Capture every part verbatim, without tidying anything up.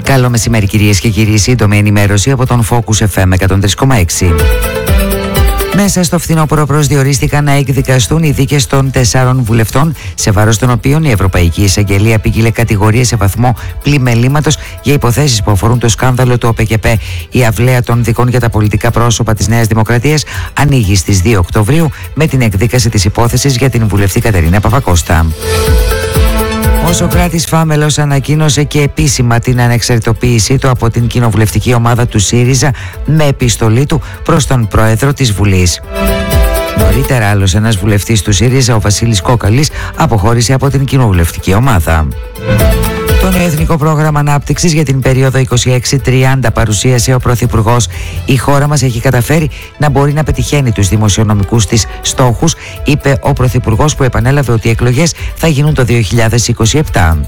Καλό μεσημέρι κυρίες και κύριοι, σύντομη ενημέρωση από τον Focus εφ εμ εκατόν τρία κόμμα έξι. Μέσα στο φθινόπωρο προσδιορίστηκαν να εκδικαστούν οι δίκες των τεσσάρων βουλευτών, σε βάρος των οποίων η Ευρωπαϊκή Εισαγγελία απήγγειλε κατηγορίες σε βαθμό πλημελήματος για υποθέσεις που αφορούν το σκάνδαλο του ΟΠΕΚΕΠ. Η αυλαία των δικών για τα πολιτικά πρόσωπα της Νέας Δημοκρατίας ανοίγει στις δύο Οκτωβρίου με την εκδίκαση της υπόθεσης για την βουλευτή Κατερίνα Παπακώστα. Ο Σωκράτης Φάμελος ανακοίνωσε και επίσημα την ανεξαρτητοποίησή του από την κοινοβουλευτική ομάδα του ΣΥΡΙΖΑ με επιστολή του προς τον πρόεδρο της Βουλής. Νωρίτερα άλλος ένας βουλευτής του ΣΥΡΙΖΑ, ο Βασίλης Κόκαλης, αποχώρησε από την κοινοβουλευτική ομάδα. Το νέο Εθνικό Πρόγραμμα Ανάπτυξης για την περίοδο είκοσι έξι τριάντα παρουσίασε ο Πρωθυπουργός. Η χώρα μας έχει καταφέρει να μπορεί να πετυχαίνει τους δημοσιονομικούς της στόχους, είπε ο Πρωθυπουργός, που επανέλαβε ότι οι εκλογές θα γίνουν το δύο χιλιάδες είκοσι επτά.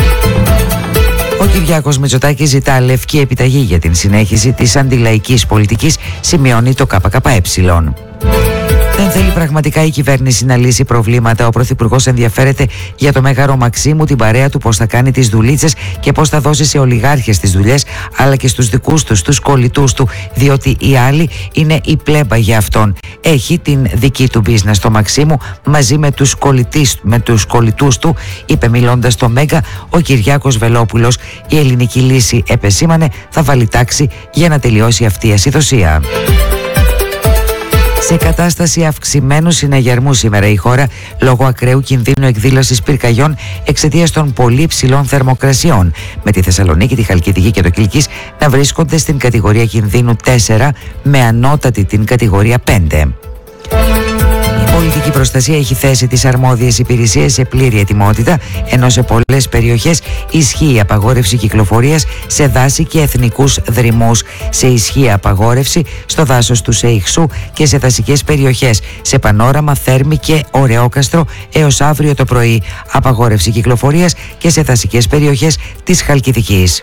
Ο Κυριάκος Μητσοτάκης ζητά λευκή επιταγή για την συνέχιση της αντιλαϊκής πολιτικής, σημειώνει το ΚΚΕ. Δεν θέλει πραγματικά η κυβέρνηση να λύσει προβλήματα. Ο Πρωθυπουργός ενδιαφέρεται για το Μέγαρο Μαξίμου, την παρέα του, πώς θα κάνει τις δουλίτσες και πώς θα δώσει σε ολιγάρχες τις δουλειές, αλλά και στους δικούς του, στους κολλητούς του, διότι οι άλλοι είναι η πλέμπα για αυτόν. Έχει την δική του business στο Μαξίμου μαζί με τους, κολλητής, με τους κολλητούς του, είπε μιλώντας στο Μέγα ο Κυριάκος Βελόπουλος. Η ελληνική λύση, επεσήμανε, θα βάλει τάξη για να τελειώσει αυτή η ασυδοσία. Σε κατάσταση αυξημένου συναγερμού σήμερα η χώρα, λόγω ακραίου κινδύνου εκδήλωσης πυρκαγιών εξαιτίας των πολύ ψηλών θερμοκρασιών, με τη Θεσσαλονίκη, τη Χαλκιδική και το Κιλκής να βρίσκονται στην κατηγορία κινδύνου τέσσερα, με ανώτατη την κατηγορία πέντε. Η πολιτική προστασία έχει θέσει τις αρμόδιες υπηρεσίες σε πλήρη ετοιμότητα, ενώ σε πολλές περιοχές ισχύει απαγόρευση κυκλοφορίας σε δάση και εθνικούς δρυμούς. Σε ισχύει απαγόρευση στο δάσος του Σεϊχσού και σε δασικές περιοχές, σε Πανόραμα, Θέρμη και Ωρεόκαστρο έως αύριο το πρωί. Απαγόρευση κυκλοφορίας και σε δασικές περιοχές της Χαλκιδικής.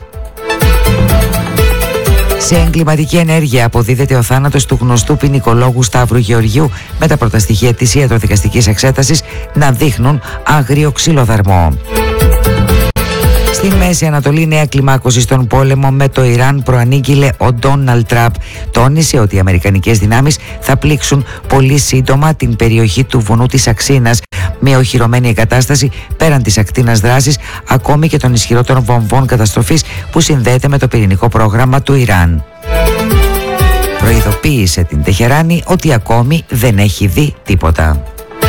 Σε εγκληματική ενέργεια αποδίδεται ο θάνατος του γνωστού ποινικολόγου Σταύρου Γεωργίου, με τα πρώτα στοιχεία της ιατροδικαστικής εξέτασης να δείχνουν άγριο ξυλοδαρμό. Στην Μέση Ανατολή, νέα κλιμάκωση στον πόλεμο με το Ιράν προανήγγειλε ο Ντόναλντ Τραμπ. Τόνισε ότι οι αμερικανικές δυνάμεις θα πλήξουν πολύ σύντομα την περιοχή του βουνού της Αξίνας, με οχυρωμένη εγκατάσταση πέραν της ακτίνας δράσης, ακόμη και των ισχυρότερων βομβών καταστροφής που συνδέεται με το πυρηνικό πρόγραμμα του Ιράν. Προειδοποίησε την Τεχεράνη ότι ακόμη δεν έχει δει τίποτα.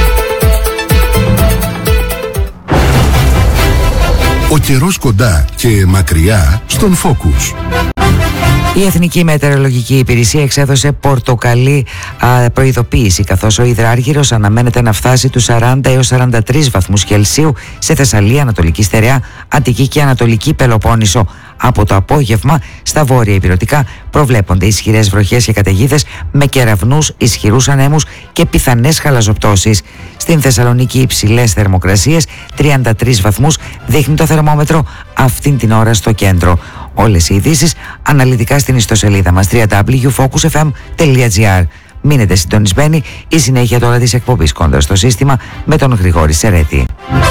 Ο καιρός κοντά και μακριά στον Focus. Η Εθνική Μετεωρολογική Υπηρεσία εξέδωσε πορτοκαλί α, προειδοποίηση, καθώς ο υδράργυρος αναμένεται να φτάσει τους σαράντα έως σαράντα τρεις βαθμούς Κελσίου σε Θεσσαλία, Ανατολική Στερεά, Αττική και Ανατολική Πελοπόννησο. Από το απόγευμα στα βόρεια ηπειρωτικά προβλέπονται ισχυρές βροχές και καταιγίδες με κεραυνούς, ισχυρούς ανέμους και πιθανές χαλαζοπτώσεις. Στην Θεσσαλονίκη υψηλές θερμοκρασίες, τριάντα τρεις βαθμούς δείχνει το θερμόμετρο αυτήν την ώρα στο κέντρο. Όλες οι ειδήσεις αναλυτικά στην ιστοσελίδα μας double-u double-u double-u τελεία focus f m τελεία g r. Μείνετε συντονισμένοι, η συνέχεια τώρα της εκπομπής Κόντρα στο σύστημα με τον Γρηγόρη Σερέτη.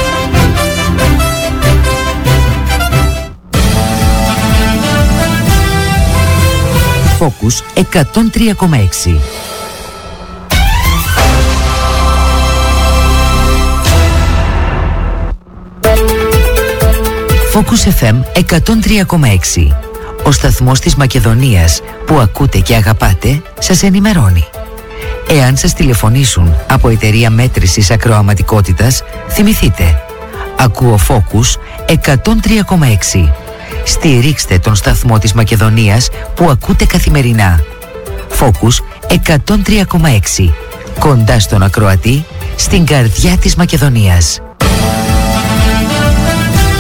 Focus εκατόν τρία κόμμα έξι. Focus εφ εμ εκατόν τρία κόμμα έξι. Ο σταθμός της Μακεδονίας που ακούτε και αγαπάτε σας ενημερώνει. Εάν σας τηλεφωνήσουν από εταιρεία μέτρησης ακροαματικότητας, θυμηθείτε. Ακούω Focus εκατόν τρία κόμμα έξι. Στηρίξτε τον σταθμό της Μακεδονίας που ακούτε καθημερινά. Focus εκατόν τρία κόμμα έξι. Κοντά στον ακροατή, στην καρδιά της Μακεδονίας.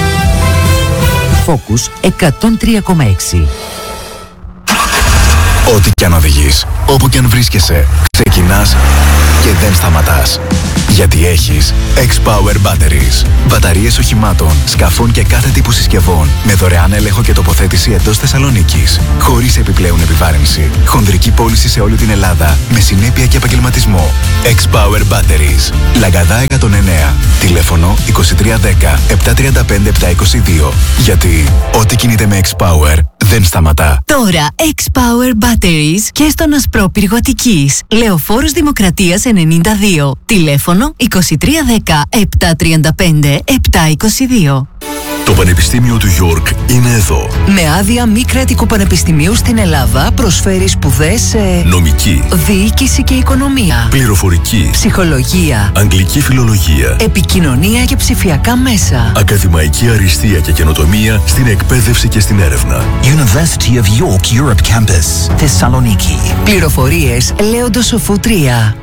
Focus εκατόν τρία κόμμα έξι. Ό,τι κι αν οδηγείς, όπου κι αν βρίσκεσαι, ξεκινάς και δεν σταματάς. Γιατί έχεις X-Power Batteries. Μπαταρίες οχημάτων, σκαφών και κάθε τύπου συσκευών με δωρεάν έλεγχο και τοποθέτηση εντός Θεσσαλονίκης. Χωρίς επιπλέον επιβάρυνση. Χονδρική πώληση σε όλη την Ελλάδα με συνέπεια και επαγγελματισμό. X-Power Batteries. Λαγκαδά εκατόν εννέα. Τηλέφωνο είκοσι τρία δέκα επτακόσια τριάντα πέντε επτακόσια είκοσι δύο. Γιατί ό,τι κινείται με X-Power δεν σταματά. Τώρα X-Power Batteries και στον Ασπρόπυργο Αττικής. Λεωφόρος Δημοκρατίας ενενήντα δύο. Τηλέφωνο είκοσι τρία δέκα επτακόσια τριάντα πέντε επτακόσια είκοσι δύο. Το Πανεπιστήμιο του York είναι εδώ. Με άδεια μη κρατικού πανεπιστημίου στην Ελλάδα προσφέρει σπουδές σε Νομική, διοίκηση και οικονομία, πληροφορική, ψυχολογία, αγγλική φιλολογία, επικοινωνία και ψηφιακά μέσα, ακαδημαϊκή αριστεία και καινοτομία στην εκπαίδευση και στην έρευνα. University of York Europe Campus, Thessaloniki. Πληροφορίες Λέοντος Σοφού τρία.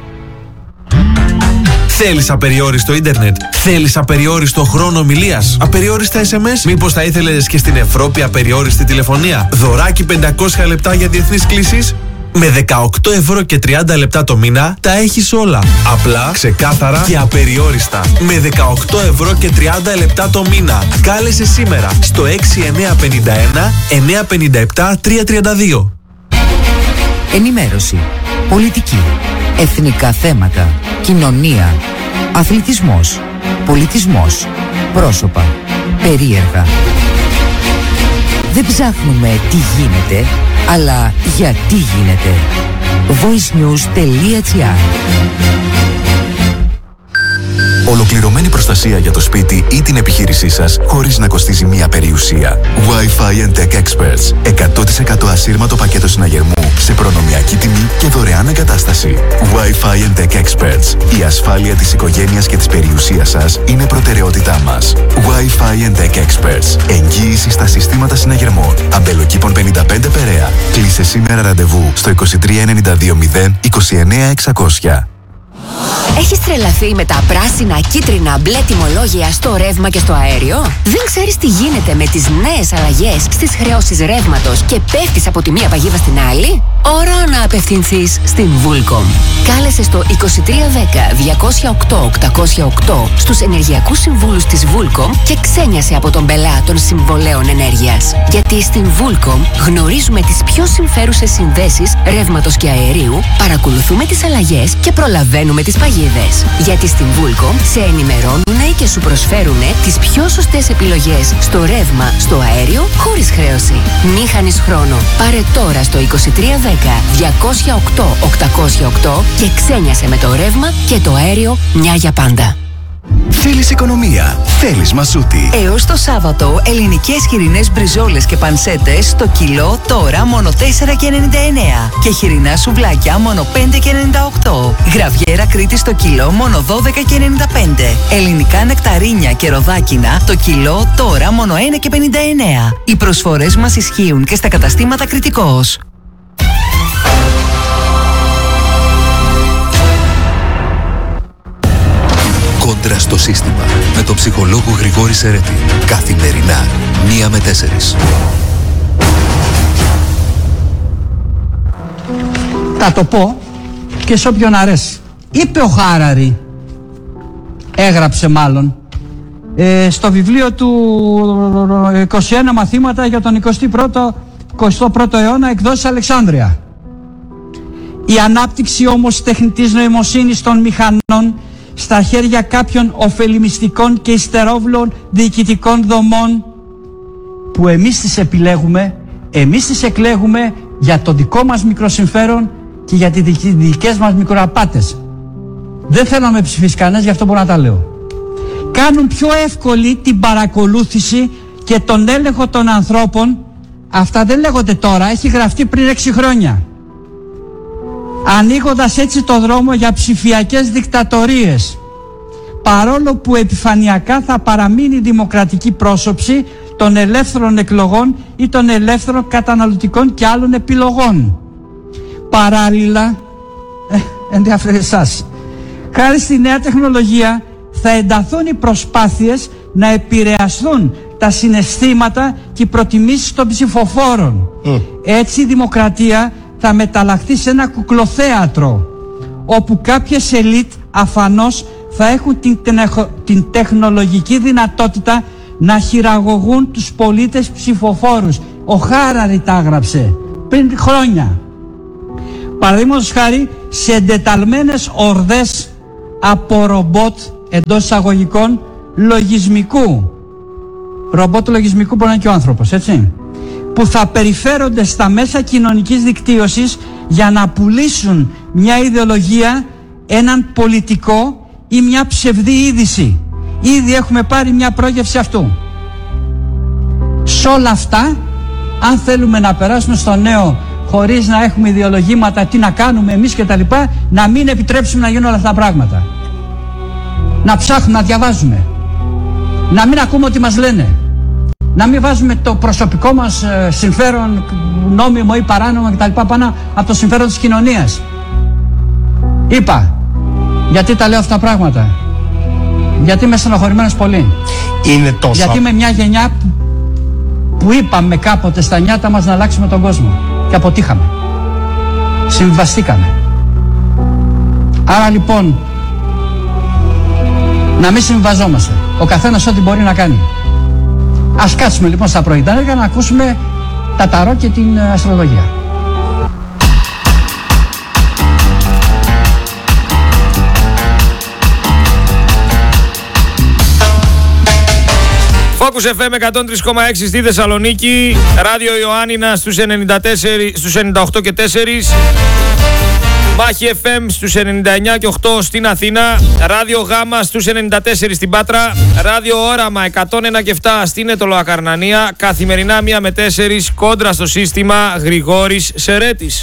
Θέλεις απεριόριστο ίντερνετ? Θέλεις απεριόριστο χρόνο ομιλίας? Απεριόριστα ες εμ ες? Μήπως θα ήθελες και στην Ευρώπη απεριόριστη τηλεφωνία? Δωράκι πεντακόσια λεπτά για διεθνείς κλήσεις? Με δεκαοκτώ ευρώ και τριάντα λεπτά το μήνα τα έχεις όλα. Απλά, ξεκάθαρα και απεριόριστα. Με δεκαοκτώ ευρώ και τριάντα λεπτά το μήνα. Κάλεσε σήμερα στο έξι εννιά πέντε ένα εννιά πέντε επτά τρία τρία δύο. Ενημέρωση, πολιτική, εθνικά θέματα, κοινωνία, αθλητισμός, πολιτισμός, πρόσωπα, περίεργα. Δεν ψάχνουμε τι γίνεται, αλλά γιατί γίνεται. voicenews.gr. Ολοκληρωμένη προστασία για το σπίτι ή την επιχείρησή σας χωρίς να κοστίζει μία περιουσία. Wi-Fi and Tech Experts. εκατό τοις εκατό ασύρματο πακέτο συναγερμού σε προνομιακή τιμή και δωρεάν εγκατάσταση. Wi-Fi and Tech Experts. Η ασφάλεια της οικογένειας και της περιουσίας σας είναι προτεραιότητά μας. Wi-Fi and Tech Experts. Εγγύηση στα συστήματα συναγερμών. Αμπελοκήπων πενήντα πέντε Περαία. Κλείσε σήμερα ραντεβού στο είκοσι τρία ενενήντα δύο μηδέν είκοσι εννέα εξακόσια. Έχεις τρελαθεί με τα πράσινα, κίτρινα, μπλε τιμολόγια στο ρεύμα και στο αέριο? Δεν ξέρεις τι γίνεται με τις νέες αλλαγές στις χρεώσεις ρεύματος και πέφτεις από τη μία παγίδα στην άλλη? Ώρα να απευθυνθείς στην Vulcom. Κάλεσε στο είκοσι τρία δέκα διακόσια οκτώ οκτακόσια οκτώ στους ενεργειακούς συμβούλους της Vulcom και ξένιασε από τον πελά των συμβολέων ενέργειας. Γιατί στην Vulcom γνωρίζουμε τις πιο συμφέρουσες συνδέσεις ρεύματος και αερίου, παρακολουθούμε τις αλλαγές και προλαβαίνουμε τις παγίδες. Γιατί στην Vulcom σε ενημερώνουν και σου προσφέρουν τις πιο σωστές επιλογές στο ρεύμα, στο αέριο, χωρίς χρέωση. Μη χάνεις χρόνο. Πάρε τώρα στο είκοσι τρία δέκα διακόσια οκτώ οκτακόσια οκτώ και ξένιασε με το ρεύμα και το αέριο μια για πάντα. Θέλεις οικονομία, θέλεις μασούτη. Έως το Σάββατο, ελληνικές χοιρινές μπριζόλες και πανσέτες στο κιλό τώρα μόνο τέσσερα και ενενήντα εννέα και χοιρινά σουβλάκια μόνο πέντε και ενενήντα οκτώ. Γραβιέρα Κρήτη στο κιλό μόνο δώδεκα και ενενήντα πέντε. Ελληνικά νεκταρίνια και ροδάκινα το κιλό τώρα μόνο ένα και πενήντα εννέα. Οι προσφορές μας ισχύουν και στα καταστήματα Κρητικός. Κόντρα στο σύστημα με τον ψυχολόγο Γρηγόρη Σερέτη. Καθημερινά, μία με τέσσερις. Θα το πω και σε όποιον αρέσει. Είπε ο Χάραρη, έγραψε μάλλον, ε, στο βιβλίο του είκοσι ένα μαθήματα για τον εικοστό πρώτο, εικοστό πρώτο αιώνα, εκδόσεις Αλεξάνδρεια. Η ανάπτυξη όμως τεχνητής νοημοσύνης των μηχανών στα χέρια κάποιων ωφελημιστικών και υστερόβλων διοικητικών δομών που εμείς τις επιλέγουμε, εμείς τις εκλέγουμε για το δικό μας μικροσυμφέρον και για τις δικές μας μικροαπάτες. Δεν θέλω να με ψηφίσει κανένας, γι' αυτό μπορώ να τα λέω. Κάνουν πιο εύκολη την παρακολούθηση και τον έλεγχο των ανθρώπων. Αυτά δεν λέγονται τώρα, έχει γραφτεί πριν έξι χρόνια. Ανοίγοντας έτσι το δρόμο για ψηφιακές δικτατορίες, παρόλο που επιφανειακά θα παραμείνει η δημοκρατική πρόσωψη των ελεύθερων εκλογών ή των ελεύθερων καταναλωτικών και άλλων επιλογών. Παράλληλα, ε, ενδιαφέρει εσάς, χάρη στη νέα τεχνολογία θα ενταθούν οι προσπάθειες να επηρεαστούν τα συναισθήματα και οι προτιμήσεις των ψηφοφόρων. Mm. Έτσι η δημοκρατία θα μεταλλαχθεί σε ένα κουκλοθέατρο, όπου κάποιες ελίτ αφανώς θα έχουν την, την τεχνολογική δυνατότητα να χειραγωγούν τους πολίτες ψηφοφόρους. Ο Χάραρη τα έγραψε πριν χρόνια. Παραδείγματος χάρη, σε εντεταλμένες ορδές από ρομπότ, εντός εισαγωγικών, λογισμικού. Ρομπότ λογισμικού μπορεί να είναι και ο άνθρωπος, έτσι. Που θα περιφέρονται στα μέσα κοινωνικής δικτύωσης για να πουλήσουν μια ιδεολογία, έναν πολιτικό ή μια ψευδή είδηση. Ήδη έχουμε πάρει μια πρόγευση αυτού. Σε όλα αυτά, αν θέλουμε να περάσουμε στο νέο χωρίς να έχουμε ιδεολογήματα, τι να κάνουμε εμείς και τα λοιπά, να μην επιτρέψουμε να γίνουν όλα αυτά τα πράγματα. Να ψάχνουμε, να διαβάζουμε. Να μην ακούμε ό,τι μας λένε. Να μην βάζουμε το προσωπικό μας συμφέρον, νόμιμο ή παράνομο κτλ. Πάνω από το συμφέρον της κοινωνίας. Είπα, γιατί τα λέω αυτά τα πράγματα. Γιατί είμαι στενοχωρημένος πολύ. Είναι τόσο. Γιατί είμαι μια γενιά που, που είπαμε κάποτε στα νιάτα μας να αλλάξουμε τον κόσμο. Και αποτύχαμε. Συμβαστήκαμε. Άρα λοιπόν, να μην συμβαζόμαστε. Ο καθένας ό,τι μπορεί να κάνει. Ας κάτσουμε λοιπόν στα πρωινά για να ακούσουμε τα ταρό και την αστρολογία. Focus εφ εμ εκατόν τρία κόμμα έξι στη Θεσσαλονίκη, Ράδιο Ιωάννινα στους ενενήντα τέσσερα, στους ενενήντα οκτώ και τέσσερα, Μάχη εφ εμ στους ενενήντα εννιά και οκτώ στην Αθήνα, Ράδιο Γάμα στους ενενήντα τέσσερα στην Πάτρα, Ράδιο Όραμα εκατόν ένα και επτά στην Αιτωλοακαρνανία, καθημερινά μία με τέσσερα κόντρα στο σύστημα Γρηγόρης Σερέτης.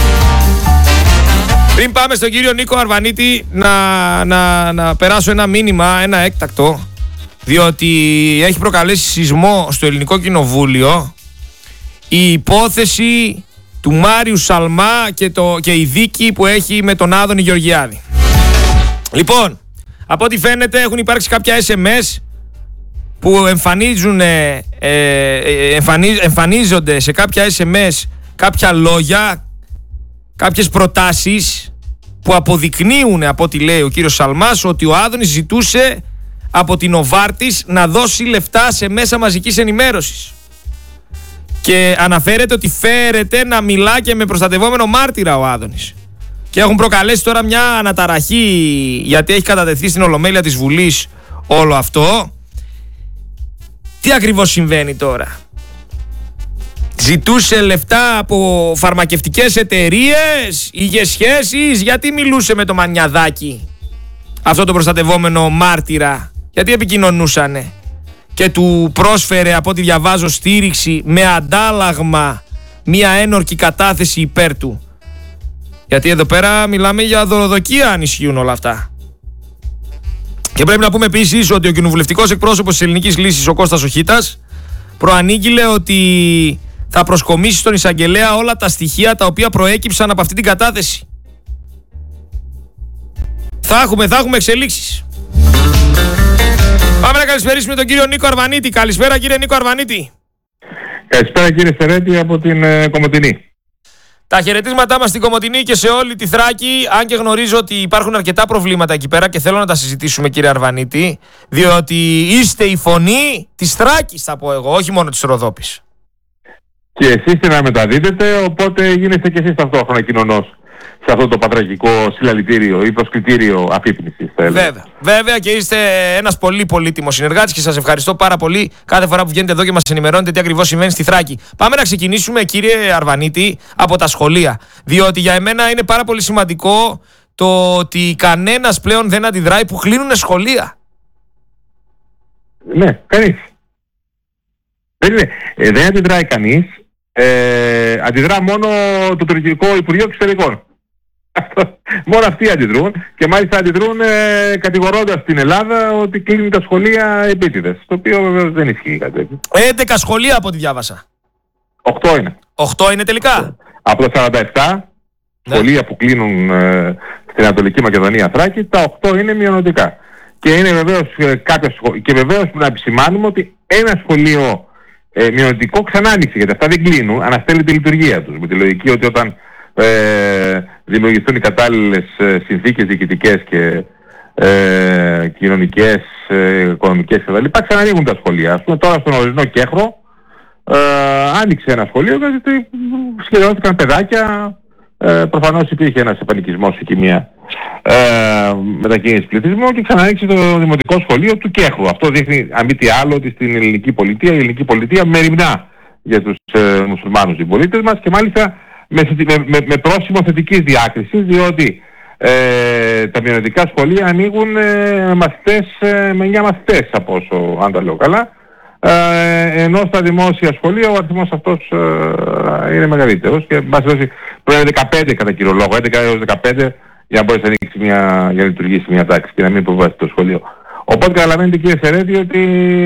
Πριν πάμε στον κύριο Νίκο Αρβανίτη, να, να, να περάσω ένα μήνυμα, ένα έκτακτο, διότι έχει προκαλέσει σεισμό στο Ελληνικό Κοινοβούλιο η υπόθεση του Μάριου Σαλμά και, το, και η δίκη που έχει με τον Άδωνη Γεωργιάδη. Λοιπόν, από ό,τι φαίνεται έχουν υπάρξει κάποια ες εμ ες που εμφανίζουν, ε, εμφανίζ, εμφανίζονται σε κάποια ες εμ ες κάποια λόγια, κάποιες προτάσεις που αποδεικνύουν, από ό,τι λέει ο κύριος Σαλμάς, ότι ο Άδωνης ζητούσε από την Οβάρτης να δώσει λεφτά σε μέσα μαζικής ενημέρωσης. Και αναφέρεται ότι φέρεται να μιλά και με προστατευόμενο μάρτυρα ο Άδωνης. Και έχουν προκαλέσει τώρα μια αναταραχή, γιατί έχει κατατεθεί στην Ολομέλεια της Βουλής όλο αυτό. Τι ακριβώς συμβαίνει τώρα? Ζητούσε λεφτά από φαρμακευτικές εταιρείες, υγιές σχέσεις? Γιατί μιλούσε με το Μανιαδάκι, αυτό το προστατευόμενο μάρτυρα? Γιατί επικοινωνούσανε? Και του πρόσφερε, από ό,τι διαβάζω, στήριξη με αντάλλαγμα μια ένορκη κατάθεση υπέρ του. Γιατί εδώ πέρα μιλάμε για δωροδοκία, αν ισχύουν όλα αυτά. Και πρέπει να πούμε επίσης ότι ο κοινοβουλευτικός εκπρόσωπος της Ελληνικής Λύσης, ο Κώστας Οχίτας, προανήγγειλε ότι θα προσκομίσει στον εισαγγελέα όλα τα στοιχεία τα οποία προέκυψαν από αυτή την κατάθεση. Θα έχουμε, θα έχουμε εξελίξεις. Πάμε να καλησπερίσουμε τον κύριο Νίκο Αρβανίτη. Καλησπέρα κύριε Νίκο Αρβανίτη. Καλησπέρα κύριε Σερέτη από την ε, Κομοτηνή. Τα χαιρετίσματά μας στην Κομοτηνή και σε όλη τη Θράκη, αν και γνωρίζω ότι υπάρχουν αρκετά προβλήματα εκεί πέρα και θέλω να τα συζητήσουμε κύριε Αρβανίτη, διότι είστε η φωνή της Θράκης, θα πω εγώ, όχι μόνο της Ροδόπης. Και εσείς την μεταδίδετε, οπότε γίνεστε και εσείς ταυτόχρονα κοινωνός σε αυτό το πατραγικό συλλαλητήριο ή προσκλητήριο αφύπνισης. Βέβαια, βέβαια, και είστε ένας πολύ πολύτιμος συνεργάτης και σας ευχαριστώ πάρα πολύ κάθε φορά που βγαίνετε εδώ και μας ενημερώνετε τι ακριβώς συμβαίνει στη Θράκη. Πάμε να ξεκινήσουμε κύριε Αρβανίτη από τα σχολεία, διότι για εμένα είναι πάρα πολύ σημαντικό το ότι κανένας πλέον δεν αντιδράει που κλείνουν σχολεία. Ναι, κανείς. Δεν, είναι, ε, δεν αντιδράει κανείς. Ε, αντιδρά μόνο το τουρκικό Υπουργείο Εξωτερικών. Μόνο αυτοί αντιδρούν και μάλιστα αντιδρούν ε, κατηγορώντας την Ελλάδα ότι κλείνουν τα σχολεία επίτηδες, το οποίο βεβαίως δεν ισχύει κάτι τέτοιο. έντεκα σχολεία από ό,τι διάβασα. Οκτώ είναι. Οκτώ είναι τελικά. Από τα σαράντα επτά ναι. σχολεία που κλείνουν ε, στην Ανατολική Μακεδονία Θράκη, τα οκτώ είναι μειονοτικά. Και είναι βεβαίως ε, κάποια σχολεία. Και βεβαίως να επισημάνουμε ότι ένα σχολείο ε, μειονοτικό ξανά άνοιξε, γιατί αυτά δεν κλείνουν, αναστέλει τη λειτουργία τους. Με τη λογική ότι όταν ε, δημιουργηθούν οι κατάλληλες συνθήκες διοικητικές και ε, κοινωνικές, ε, οικονομικές κτλ. Ξανανοίγουν τα σχολεία. Ας πούμε τώρα στον ορεινό Κέχρο ε, άνοιξε ένα σχολείο γιατί σχεδιάστηκαν παιδάκια. Ε, προφανώς υπήρχε ένας επανοικισμός εκεί, μια ε, μετακίνηση πληθυσμού, και ξανανοίξει το δημοτικό σχολείο του Κέχρου. Αυτό δείχνει, αν μη τι άλλο, ότι στην ελληνική πολιτεία, η ελληνική πολιτεία μεριμνά για τους ε, μουσουλμάνους συμπολίτες μας, και μάλιστα με, με, με πρόσημο θετικής διάκρισης, διότι ε, τα μειονοτικά σχολεία ανοίγουν ε, μαθητές, ε, με εννιά μαθητές από όσο, αν τα λέω καλά, ε, ενώ στα δημόσια σχολεία ο αριθμός αυτός ε, είναι μεγαλύτερος, και μπας πρέπει να είναι δεκαπέντε κατά κύριο λόγο, έντεκα έως δεκαπέντε, για να μπορείς να ανοίξει μια, για να λειτουργήσει μια τάξη και να μην υποβάσει το σχολείο. Οπότε καταλαβαίνετε, κύριε Σερέτη, ότι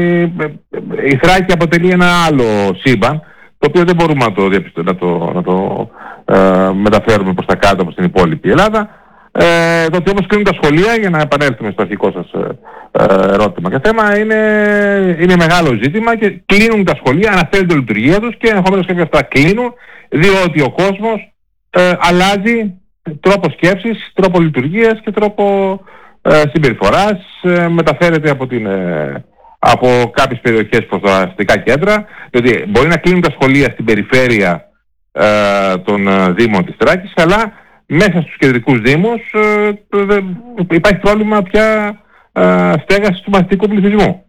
η Θράκη αποτελεί ένα άλλο σύμπαν, το οποίο δεν μπορούμε να το, να το, να το ε, μεταφέρουμε προς τα κάτω από την υπόλοιπη Ελλάδα. Ε, το ότι όμως κλείνουν τα σχολεία, για να επανέλθουμε στο αρχικό σας ε, ερώτημα και θέμα, είναι, είναι μεγάλο ζήτημα, και κλείνουν τα σχολεία, αναφέρουν τη λειτουργία τους, και ενδεχομένως κάποια αυτά κλείνουν, διότι ο κόσμος ε, αλλάζει τρόπο σκέψης, τρόπο λειτουργίας και τρόπο ε, συμπεριφοράς, ε, μεταφέρεται από, την, ε, από κάποιες περιοχές προς τα αστικά κέντρα, διότι μπορεί να κλείνουν τα σχολεία στην περιφέρεια ε, των ε, δήμων της Θράκης, αλλά μέσα στους κεντρικούς δήμους ε, ε, υπάρχει πρόβλημα πια ε, στέγασης του μαθητικού πληθυσμού.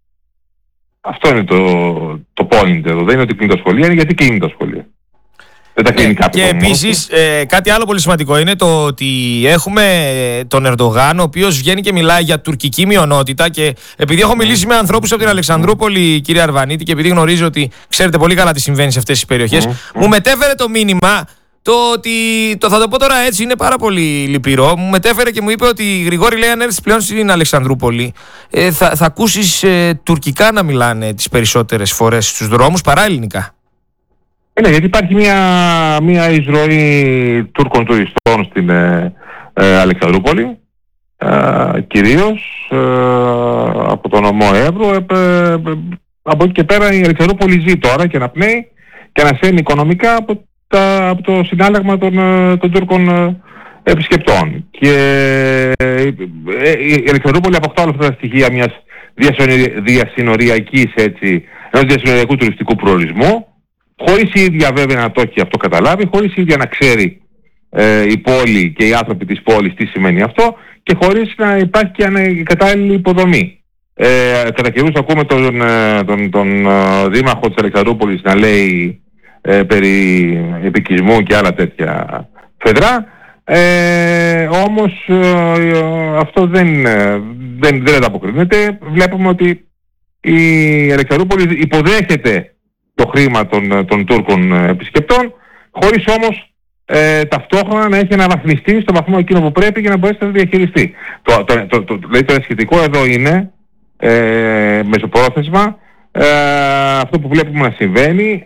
Αυτό είναι το, το point εδώ. Δεν είναι ότι κλείνουν τα σχολεία, είναι γιατί κλείνουν τα σχολεία. Δεν τα κλείνει κάποιος. Και επίσης ε, κάτι άλλο πολύ σημαντικό είναι το ότι έχουμε τον Ερντογάν, ο οποίος βγαίνει και μιλάει για τουρκική μειονότητα, και επειδή έχω μιλήσει με ανθρώπους από την Αλεξανδρούπολη, κύριε Αρβανίτη, και επειδή γνωρίζω ότι ξέρετε πολύ καλά τι συμβαίνει σε αυτές τις περιοχές, mm. μου μετέφερε το μήνυμα το ότι, το θα το πω τώρα έτσι, είναι πάρα πολύ λυπηρό. Μου μετέφερε και μου είπε ότι, Γρηγόρη, λέει, αν έρθεις πλέον στην Αλεξανδρούπολη, ε, θα, θα ακούσεις ε, τουρκικά να μιλάνε τις περισσότερες φορές στους δρόμους παρά ελληνικά. Ναι, γιατί υπάρχει μια, μια εισρωή Τούρκων τουριστών στην ε, ε, Αλεξανδρούπολη, ε, κυρίως ε, από τον νομό Εύρου. Ε, ε, από εκεί και πέρα η Αλεξανδρούπολη ζει τώρα και αναπνέει και ανασένει οικονομικά από, τα, από το συνάλλαγμα των, των Τούρκων ε, επισκεπτών. Και ε, η Αλεξανδρούπολη αποκτά όλα αυτά τα στοιχεία μιας διασυνοριακής, έτσι, ενός διασυνοριακού τουριστικού προορισμού, χωρίς η ίδια βέβαια να το έχει αυτό καταλάβει, χωρίς η ίδια να ξέρει ε, η πόλη και οι άνθρωποι της πόλης τι σημαίνει αυτό, και χωρίς να υπάρχει και η κατάλληλη υποδομή. Ε, κατά καιρούς ακούμε τον, τον, τον, τον δήμαρχο της Αλεξανδρούπολης να λέει ε, περί επικισμού και άλλα τέτοια φεδρά, ε, όμως ε, αυτό δεν, δεν, δεν ανταποκρίνεται. Βλέπουμε ότι η Αλεξανδρούπολη υποδέχεται το χρήμα των, των Τούρκων επισκεπτών, χωρίς όμως ε, ταυτόχρονα να έχει αναβαθμιστεί στο βαθμό εκείνο που πρέπει για να μπορέσει να το διαχειριστεί. Το, το, το, το, δηλαδή το σχετικό εδώ είναι ε, μεσοπρόθεσμα ε, αυτό που βλέπουμε να συμβαίνει,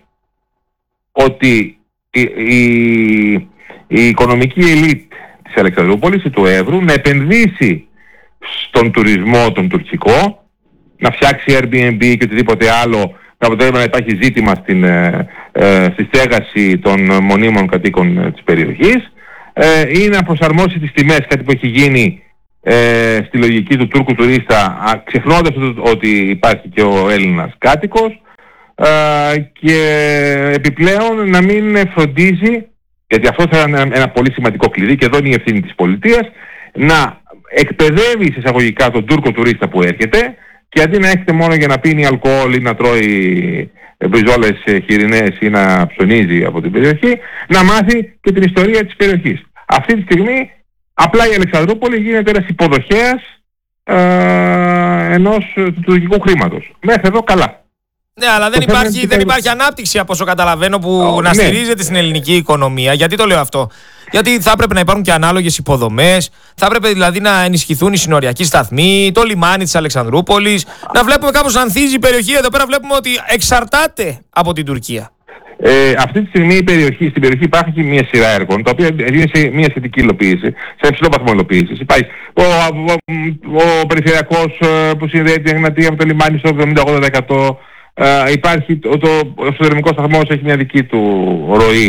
ότι η, η, η οικονομική ελίτ της Αλεξανδρούπολης ή του Εύρου να επενδύσει στον τουρισμό τον τουρκικό, να φτιάξει Airbnb και οτιδήποτε άλλο, να αποτελεί να υπάρχει ζήτημα στην, ε, ε, στη στέγαση των μονίμων κατοίκων ε, της περιοχής, ε, ή να προσαρμόσει τις τιμές, κάτι που έχει γίνει ε, στη λογική του Τούρκου τουρίστα, ξεχνώντας ότι υπάρχει και ο Έλληνας κάτοικος, ε, και επιπλέον να μην φροντίζει, γιατί αυτό θα είναι ένα, ένα πολύ σημαντικό κλειδί, και εδώ είναι η ευθύνη της πολιτείας, να εκπαιδεύει εισαγωγικά τον Τούρκο τουρίστα που έρχεται, και αντί να έχετε μόνο για να πίνει αλκοόλ ή να τρώει μπριζόλες χοιρινές ή να ψωνίζει από την περιοχή, να μάθει και την ιστορία της περιοχής. Αυτή τη στιγμή απλά η Αλεξανδρούπολη γίνεται ένας υποδοχέας ε, ενός του τουρκικού χρήματος. Μέχρι εδώ καλά. Ναι, αλλά δεν υπάρχει, δεν υπάρχει ανάπτυξη από όσο καταλαβαίνω που oh, να ναι. στηρίζεται στην ελληνική οικονομία. Γιατί το λέω αυτό? Γιατί θα έπρεπε να υπάρχουν και ανάλογες υποδομές, θα έπρεπε δηλαδή να ενισχυθούν οι συνοριακοί σταθμοί, το λιμάνι της Αλεξανδρούπολης, να βλέπουμε κάπως να ανθίζει η περιοχή. Εδώ πέρα βλέπουμε ότι εξαρτάται από την Τουρκία. Ε, αυτή τη στιγμή η περιοχή, στην περιοχή υπάρχει και μια σειρά έργων, τα οποία είναι σε μια σχετική υλοποίηση, σε υψηλό βαθμό υλοποίησης. Υπάρχει ο, ο, ο, ο περιφερειακός που συνδέει την Εγνατία με το λιμάνι στο εβδομήντα με ογδόντα τοις εκατό. Uh, υπάρχει το, το, ο εσωτερικός σταθμός έχει μια δική του ροή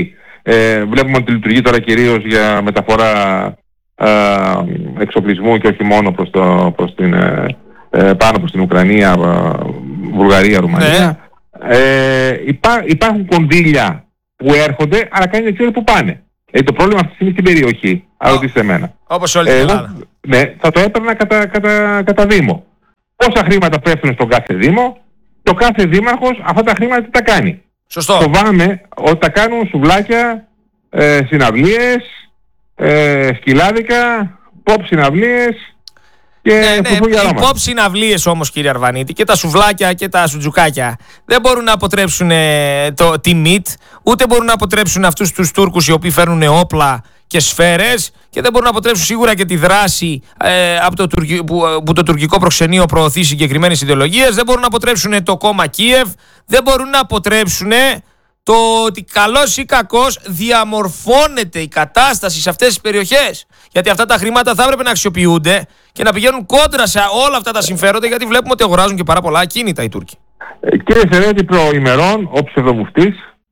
Ε, βλέπουμε ότι λειτουργεί τώρα κυρίως για μεταφορά ε, εξοπλισμού και όχι μόνο προς, το, προς την, ε, πάνω προς την Ουκρανία, ε, Βουλγαρία, Ρουμανία. Ναι. Ε, υπά, υπάρχουν κονδύλια που έρχονται, αλλά κανείς δεν ξέρει που πάνε. Ε, το πρόβλημα αυτή τη στιγμή στην περιοχή, αν ρωτήσετε εμένα. Όπως όλη την Ελλάδα. Ναι, θα το έπαιρνα κατά, κατά, κατά Δήμο. Πόσα χρήματα πέφτουν στον κάθε Δήμο, το κάθε δήμαρχος αυτά τα χρήματα τι τα κάνει. Σωστό. Φοβάμαι ότι τα κάνουν σουβλάκια, ε, συναυλίες, ε, σκυλάδικα, pop συναυλίες και ναι, ναι, οι pop συναυλίες όμως, κύριε Αρβανίτη, και τα σουβλάκια και τα σουτζουκάκια δεν μπορούν να αποτρέψουν ε, το, τη ΜΙΤ, ούτε μπορούν να αποτρέψουν αυτούς τους Τούρκους οι οποίοι φέρνουν όπλα και σφαίρες, και δεν μπορούν να αποτρέψουν σίγουρα και τη δράση ε, από το τουρκι, που, που το τουρκικό προξενείο προωθεί συγκεκριμένες ιδεολογίες, δεν μπορούν να αποτρέψουν το κόμμα Κίεβ, δεν μπορούν να αποτρέψουν το ότι καλώς ή κακώς διαμορφώνεται η κατάσταση σε αυτές τις περιοχές. Γιατί αυτά τα χρήματα θα έπρεπε να αξιοποιούνται και να πηγαίνουν κόντρα σε όλα αυτά τα συμφέροντα, γιατί βλέπουμε ότι αγοράζουν και πάρα πολλά ακίνητα οι Τούρκοι. Ε, κύριε Σερέτη, προημερών ο ψευδομουφτής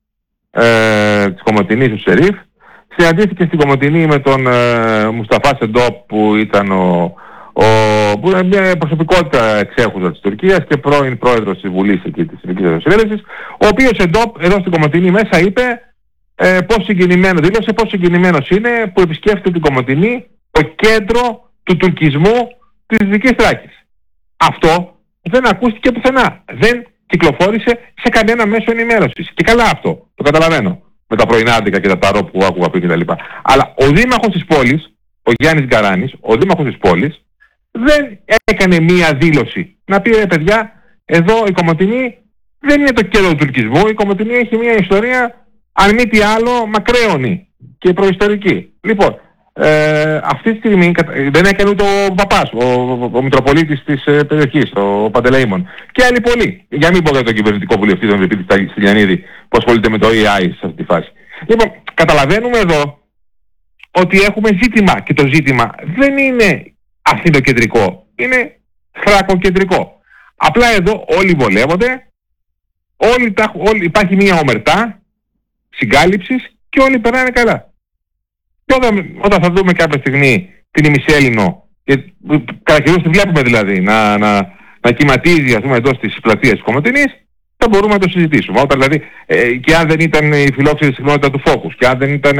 ε, της Κομοτηνής, ο Σερίφ, συναντήθηκε στην Κομοτηνή με τον ε, Μουσταφά Σεντόπ, που ήταν ο, ο, που είναι μια προσωπικότητα εξέχουσα της Τουρκίας και πρώην πρόεδρος της Βουλής εκεί της Εθνικής Συνέλευσης, ο οποίος Σεντόπ εδώ στην Κομοτηνή μέσα είπε ε, πώς συγκινημένο, δήλωσε πώς συγκινημένος είναι που επισκέφτεται την Κομοτηνή, το κέντρο του τουρκισμού της Δυτικής Θράκης. Αυτό δεν ακούστηκε πουθενά. Δεν κυκλοφόρησε σε κανένα μέσο ενημέρωσης. Και καλά αυτό, το καταλαβαίνω, με τα πρωινάντικα και τα ταρό που άκουγα πριν κτλ. Αλλά ο δήμαρχος της πόλης, ο Γιάννης Γκαράνης, ο δήμαρχος της πόλης, δεν έκανε μία δήλωση να πει ρε παιδιά, εδώ η Κομοτηνή δεν είναι το κέντρο του τουρκισμού, η Κομοτηνή έχει μία ιστορία, αν μη τι άλλο, μακραίωνη και προϊστορική. Λοιπόν, ε, αυτή τη στιγμή δεν έκανε ούτε ο παπάς, ο, ο, ο Μητροπολίτης της ε, περιοχής, ο Παντελεήμων, και άλλοι πολλοί. Για μην πω για τον κυβερνητικό βουλευτή, τον Ευρυπίδη Στυλιανίδη, που ασχολείται με το ι άι σε αυτή τη φάση. Λοιπόν, καταλαβαίνουμε εδώ ότι έχουμε ζήτημα, και το ζήτημα δεν είναι αθηνοκεντρικό, είναι θρακοκεντρικό. Απλά εδώ όλοι βολεύονται, όλοι τα, όλοι, υπάρχει μια ομερτά συγκάλυψης και όλοι περνάνε καλά. Και όταν, όταν θα δούμε κάποια στιγμή την ημισέλληνο, και κατά καιρούς τη βλέπουμε δηλαδή να, να, να κυματίζει, ας πούμε, εντός της πλατείας της Κομοτηνής, θα μπορούμε να το συζητήσουμε. Όταν δηλαδή, ε, και αν δεν ήταν η φιλόξενη συχνότητα του Focus, και αν δεν ήταν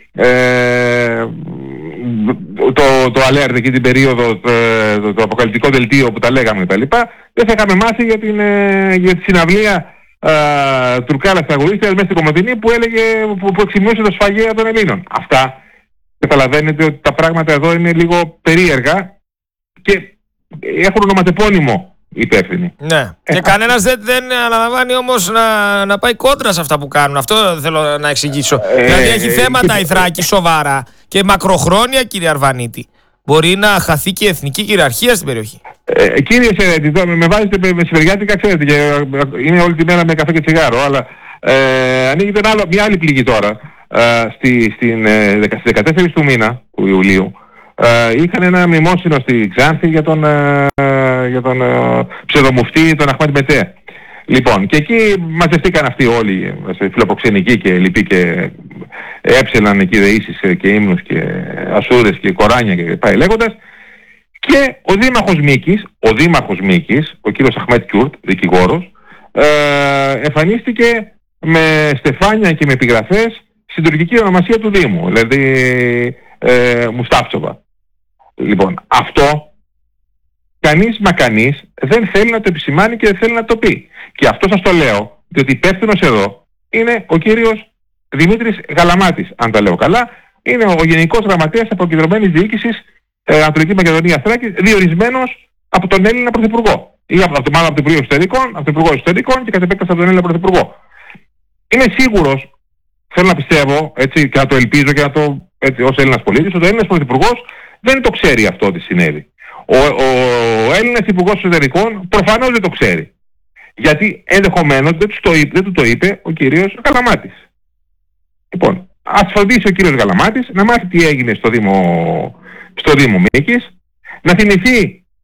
ε, το, το alert εκεί την περίοδο, το, το, το αποκαλυπτικό δελτίο που τα λέγαμε κτλ., δεν θα είχαμε μάθει για, την, ε, για τη συναυλία ε, Τουρκάλας τραγουδίστριας μέσα στην Κομοτηνή που, έλεγε, που, που εξημείωσε το σφαγέα των Ελλήνων. Αυτά, καταλαβαίνετε ότι τα πράγματα εδώ είναι λίγο περίεργα και έχουν ονοματεπώνυμο υπεύθυνοι. Ναι. Ε, και κανένας δεν, δεν αναλαμβάνει όμως να, να πάει κόντρα σε αυτά που κάνουν. Αυτό θέλω να εξηγήσω. Ε, δηλαδή έχει θέματα ε, η Θράκη σοβαρά και μακροχρόνια, κύριε Αρβανίτη. Μπορεί να χαθεί και η εθνική κυριαρχία στην περιοχή. Ε, κύριε Σερέτη, με, με βάζετε με σιβεριάτικα, ξέρετε, και είναι όλη τη μέρα με καφέ και τσιγάρο, αλλά ε, ανοίγει άλλο, μια άλλη πληγή τώρα. Ε, στη, στην, ε, στις δεκατέσσερις του μήνα του Ιουλίου ε, είχαν ένα μνημόσυνο στη Ξάνθη για τον, ε, για τον ε, ψευδομουφτή, τον Αχμέτ Μετέ. Λοιπόν, και εκεί μαζευτήκαν αυτοί όλοι, φιλοπροξενικοί και λοιποί, και έψελαν εκεί δεήσεις και ύμνους και ασούρες και κοράνια και πάει λέγοντας. Και ο δήμαρχος Μίκης, ο δήμαρχος Μίκης, ο κύριος Αχμέτ Κιούρτ, δικηγόρος, ε, εμφανίστηκε με στεφάνια και με επιγραφές στην τουρκική ονομασία του Δήμου, δηλαδή ε, Μουστάφτσοβα. Λοιπόν, αυτό κανείς μα κανείς δεν θέλει να το επισημάνει και δεν θέλει να το πει. Και αυτό σας το λέω, διότι υπεύθυνος εδώ είναι ο κύριος Δημήτρης Γαλαμάτης, αν τα λέω καλά, είναι ο Γενικός Γραμματέας Αποκεντρωμένης Διοίκησης ε, Ανατολική Μακεδονία Θράκης, διορισμένος από τον Έλληνα Πρωθυπουργό. Ή από, από, μάλλον από τον Υπουργό Εσωτερικών, από τον Υπουργό Εσωτερικών και κατ' επέκταση από τον Έλληνα Πρωθυπουργό. Είμαι σίγουρος, θέλω να πιστεύω, έτσι, και να το ελπίζω και να το, έτσι, ως Έλληνας πολίτης, ότι ο Έλληνας Πρωθυπουργός δεν το ξέρει αυτό ότι συνέβη. Ο, ο, ο Έλληνας Υπουργός Εσωτερικών προφανώς δεν το ξέρει. Γιατί ενδεχομένως δεν του το, δεν του το είπε ο κύριος Γαλαμάτης. Λοιπόν, ας φροντίσει ο κύριος Γαλαμάτης να μάθει τι έγινε στο Δήμο, στο Δήμο Μίκης, να θυμηθεί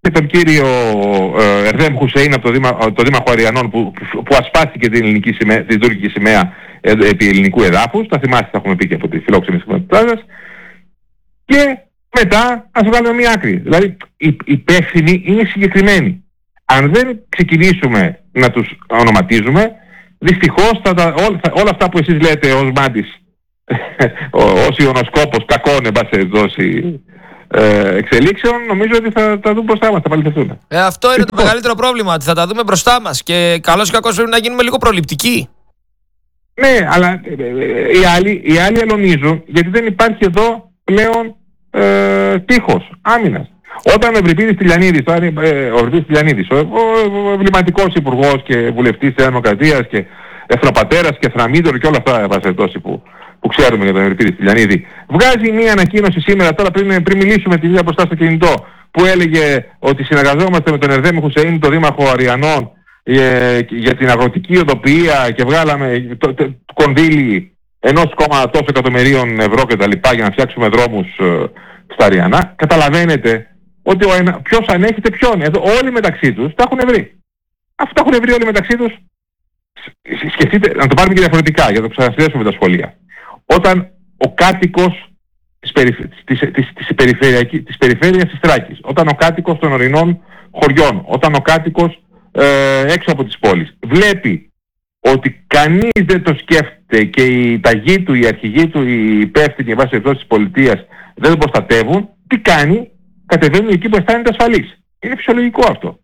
και τον κύριο ε, Ερδέμ Χουσέιν από το, Δήμα, το Δήμαρχο Αριανών που, που ασπάστηκε την, ελληνική σημαία, την τουρκική σημαία ε, επί ελληνικού εδάφους. Τα θυμάστε, τα έχουμε πει και από τη φιλόξενη σημαντικότητα. Και μετά ας βγάλουμε μια άκρη. Δηλαδή οι υπεύθυνοι είναι συγκεκριμένοι. Αν δεν ξεκινήσουμε να τους ονοματίζουμε, δυστυχώς θα τα, ό, θα, όλα αυτά που εσείς λέτε ως Μάντης, ως ιονοσκόπος κακών εν πάση δόση ε, εξελίξεων, νομίζω ότι θα τα δούμε μπροστά μας, θα παληθευτούν. Ε, αυτό είναι το μεγαλύτερο πρόβλημα, ότι θα τα δούμε μπροστά μας και καλώς ή κακώς πρέπει να γίνουμε λίγο προληπτικοί. Ναι, αλλά ε, ε, οι άλλοι, οι άλλοι αλωνίζουν γιατί δεν υπάρχει εδώ πλέον ε, τείχος άμυνας. Όταν ο Ευρυπίδης Τηλιανίδης, ο, ε, ο, Τηλιανίδης, ο, ο, ο εμβληματικός υπουργός και βουλευτής της Δημοκρατίας και εθνοπατέρας και θραμίδωρ και όλα αυτά επασχετώσει που, που ξέρουμε για τον Ευρυπίδη Τηλιανίδη, βγάζει μια ανακοίνωση σήμερα, τώρα πριν, πριν μιλήσουμε τη vida μπροστά στο κινητό, που έλεγε ότι συνεργαζόμαστε με τον Ερδέμ Χουσέιν, τον Δήμαρχο Αριανών, ε, για την αγροτική οδοποιία και βγάλαμε το, το, το κονδύλι ενός κόμμα τόσο εκατομμυρίων ευρώ κτλ. Για να φτιάξουμε δρόμους ε, στα Αριανά. Καταλαβαίνετε ότι ο ένα, ποιος ανέχεται ποιον. Εδώ όλοι μεταξύ τους τα έχουν βρει. Αυτά έχουν βρει όλοι μεταξύ τους. Σκεφτείτε, να το πάρουμε και διαφορετικά για να το ξανασυνδέσουμε με τα σχολεία. Όταν ο κάτοικος της, περι, της, της, της, της περιφέρειας της Θράκης, όταν ο κάτοικος των ορεινών χωριών, όταν ο κάτοικος ε, έξω από τις πόλεις βλέπει ότι κανείς δεν το σκέφτεται και η ταγή του, η αρχηγοί του, οι υπεύθυνοι εν πάση της πολιτείας δεν τον προστατεύουν, τι κάνει? Κατεβαίνουν εκεί που αισθάνεται ασφαλής. Είναι φυσιολογικό αυτό.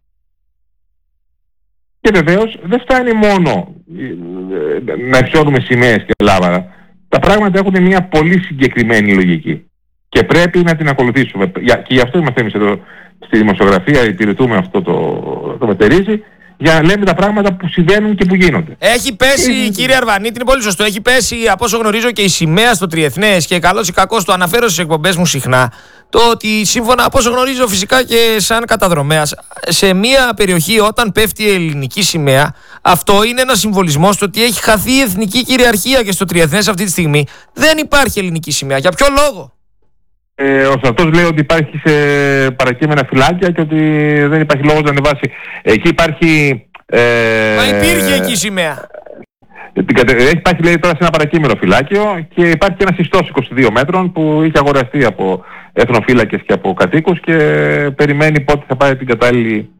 Και βεβαίως δεν φτάνει μόνο να υψώνουμε σημαίες και λάβαρα. Τα πράγματα έχουν μια πολύ συγκεκριμένη λογική. Και πρέπει να την ακολουθήσουμε. Και γι' αυτό είμαστε εμείς εδώ στη δημοσιογραφία, υπηρετούμε αυτό το, το μετερίζει, για να λέμε τα πράγματα που συμβαίνουν και που γίνονται. Έχει πέσει, ε, κύριε Αρβανίτη, είναι πολύ σωστό. Έχει πέσει, από όσο γνωρίζω, και η σημαία στο Τριεθνές και καλώς ή κακώς το αναφέρω στις εκπομπές μου συχνά. Το ότι σύμφωνα, από όσο γνωρίζω φυσικά και σαν καταδρομέας, σε μια περιοχή όταν πέφτει η ελληνική σημαία, αυτό είναι ένα συμβολισμό στο ότι έχει χαθεί η εθνική κυριαρχία και στο Τριεθνές αυτή τη στιγμή δεν υπάρχει ελληνική σημαία. Για ποιο λόγο? Ε, ο στρατός λέει ότι υπάρχει σε παρακείμενα φυλάκια και ότι δεν υπάρχει λόγος να ανεβάσει. Εκεί υπάρχει... Ε, Μα υπήρχε εκεί σημαία. Υπάρχει, λέει, τώρα σε ένα παρακείμενο φυλάκιο και υπάρχει και ένας ιστός είκοσι δύο μέτρων που είχε αγοραστεί από εθνοφύλακες και από κατοίκους και περιμένει πότε θα πάει την κατάλληλη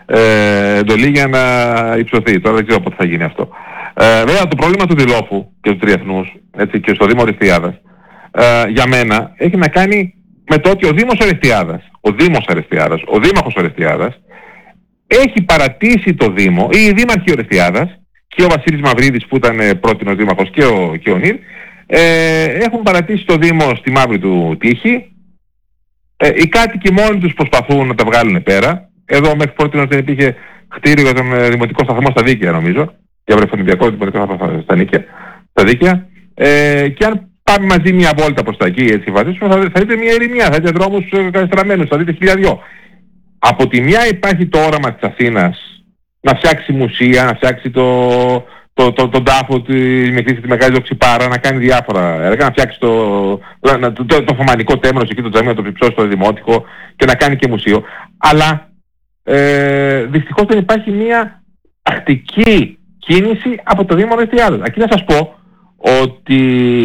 ε, εντολή για να υψωθεί. Τώρα δεν ξέρω πότε θα γίνει αυτό. Ε, βέβαια το πρόβλημα του Δηλόφου και του Τριεθνούς, έτσι, και στο Δήμο Ορεστιάδας, ε, για μένα έχει να κάνει με το ότι ο Δήμος Ορεστιάδας, ο Δήμος Ορεστιάδας, ο Δήμαρχος Ορεστιάδας έχει παρατήσει το Δήμο, ή οι Δήμαρχοι Ορεστιάδας και ο Βασίλης Μαυρίδης που ήταν ε, πρότεινος Δήμαρχος και ο, και ο Νίρ, ε, έχουν παρατήσει το Δήμο στη μαύρη του τύχη. Ε, οι κάτοικοι μόνοι τους προσπαθούν να τα βγάλουν πέρα. Εδώ μέχρι πρότεινος δεν υπήρχε κτίριο για τον ε, δημοτικό σταθμό στα Δίκαια, νομίζω, για βρεφονιδιακό δημοτικό σταθμό στα, Νίκαια, στα Δίκαια. Ε, και αν πάμε μαζί μια βόλτα προς τα εκεί, έτσι, θα, θα δείτε μια ερημιά, θα δείτε δρόμους κατεστραμμένους, θα δείτε χιλιαδιό. Από τη μια υπάρχει το όραμα της Αθήνας να φτιάξει μουσεία, να φτιάξει το, το, το, τον τάφο της μικρής τη μεγάλη Δοξιπάρα, να κάνει διάφορα έργα, να φτιάξει το, το, το, το, το φωμανικό τέμνος εκεί, το τζαμί, να το ψηψώσει στο δημότικο και να κάνει και μουσείο. Αλλά ε, δυστυχώς δεν υπάρχει μια τακτική κίνηση από το Δήμο Ορεστιάδας. Aquí να σας πω ότι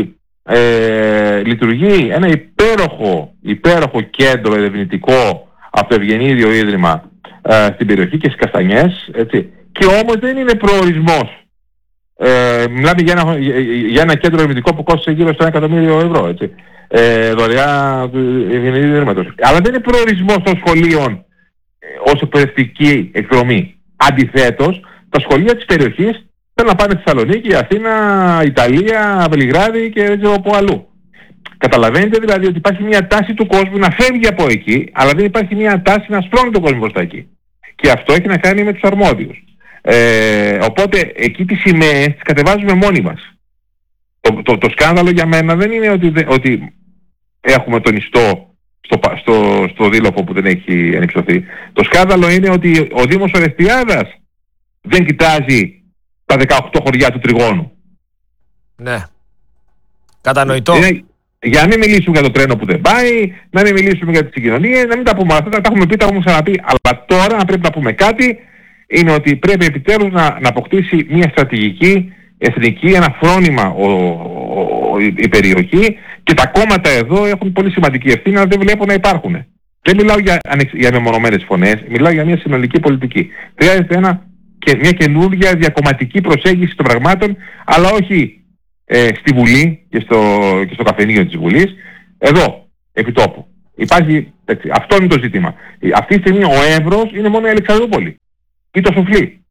ε, λειτουργεί ένα υπέροχο, υπέροχο κέντρο ερευνητικό από το Ευγενίδιο Ίδρυμα ε, στην περιοχή και στις Καστανιές, έτσι. Και όμως δεν είναι προορισμός. Ε, μιλάμε για ένα, για, για ένα κέντρο ερευνητικό που κόστησε γύρω στο ένα εκατομμύριο ευρώ, έτσι. Ε, δωρεά του Ευγενίδιου Ίδρυματος. Αλλά δεν είναι προορισμός των σχολείων ε, ως εκπαιδευτική εκδρομή. Αντιθέτως, τα σχολεία της περιοχής θέλουν να πάνε στη Θεσσαλονίκη, Αθήνα, Ιταλία, Βελιγράδι και δεν ξέρω από αλλού. Καταλαβαίνετε δηλαδή ότι υπάρχει μια τάση του κόσμου να φεύγει από εκεί, αλλά δεν υπάρχει μια τάση να σπρώχνει τον κόσμο προς τα εκεί. Και αυτό έχει να κάνει με τους αρμόδιους. Ε, οπότε εκεί τις σημαίες τις κατεβάζουμε μόνοι μας. Το, το, το σκάνδαλο για μένα δεν είναι ότι, ότι έχουμε τον ιστό στο, στο, στο Δήλοφο που δεν έχει ανυψωθεί. Το σκάνδαλο είναι ότι ο Δήμος Ορεστιάδας δεν κοιτάζει τα δεκαοκτώ χωριά του Τριγώνου. Ναι. Κατανοητό. Είναι, Για να μην μιλήσουμε για το τρένο που δεν πάει, να μην μιλήσουμε για τις συγκοινωνίες, να μην τα πούμε αυτά, τα έχουμε πει, τα έχουμε ξαναπεί. Αλλά τώρα, αν πρέπει να πούμε κάτι, είναι ότι πρέπει επιτέλους να, να αποκτήσει μια στρατηγική, εθνική, ένα φρόνημα ο, ο, η, η περιοχή, και τα κόμματα εδώ έχουν πολύ σημαντική ευθύνη, αλλά δεν βλέπω να υπάρχουν. Δεν μιλάω για, για μεμονωμένες φωνές, μιλάω για μια συνολική πολιτική. Χρειάζεται ένα, και μια καινούργια διακομματική προσέγγιση των πραγμάτων, αλλά όχι ε, στη Βουλή και στο, και στο καφενείο της Βουλής, εδώ, επί τόπου. Υπάρχει, έτσι, αυτό είναι το ζήτημα. Αυτή τη στιγμή ο Εύρος είναι μόνο η Αλεξανδρούπολη ή το Σοφλί.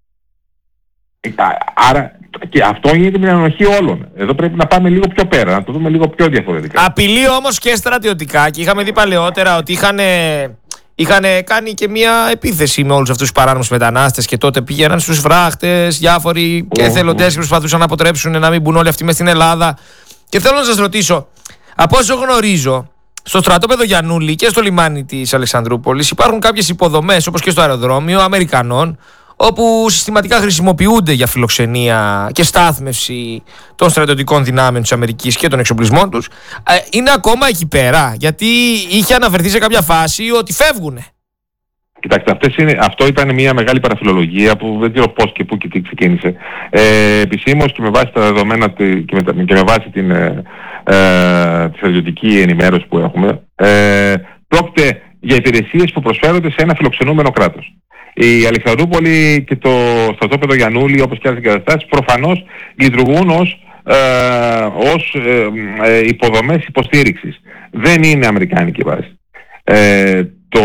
Άρα, και αυτό γίνεται με την ανοχή όλων. Εδώ πρέπει να πάμε λίγο πιο πέρα, να το δούμε λίγο πιο διαφορετικά. Απειλεί όμως και στρατιωτικά, και είχαμε δει παλαιότερα ότι είχαν, είχαν κάνει και μια επίθεση με όλους αυτούς τους παράνομους μετανάστες, και τότε πήγαιναν στους φράχτες διάφοροι και εθελοντές και προσπαθούσαν να αποτρέψουν να μην μπουν όλοι αυτοί μες στην Ελλάδα. Και θέλω να σας ρωτήσω, από όσο γνωρίζω, στο στρατόπεδο Γιαννούλη και στο λιμάνι της Αλεξανδρούπολης υπάρχουν κάποιες υποδομές, όπως και στο αεροδρόμιο, Αμερικανών, όπου συστηματικά χρησιμοποιούνται για φιλοξενία και στάθμευση των στρατιωτικών δυνάμεων της Αμερικής και των εξοπλισμών τους. Ε, είναι ακόμα εκεί πέρα, γιατί είχε αναφερθεί σε κάποια φάση ότι φεύγουνε. Κοιτάξτε, αυτές είναι, αυτό ήταν μια μεγάλη παραφιλολογία που δεν ξέρω πώς και πού και τι ξεκίνησε. Ε, επισήμως και με βάση τα δεδομένα και με, και με βάση την ε, ε, τη στρατιωτική ενημέρωση που έχουμε, ε, πρόκειται για υπηρεσίες που προσφέρονται σε ένα φιλοξενούμενο κράτος. Η Αλεξανδρούπολη και το στρατόπεδο Γιαννούλη, όπως και άλλες εγκαταστάσεις, προφανώς λειτουργούν ως, ε, ως ε, ε, υποδομές υποστήριξης. Δεν είναι αμερικάνικη βάση. Ε, το,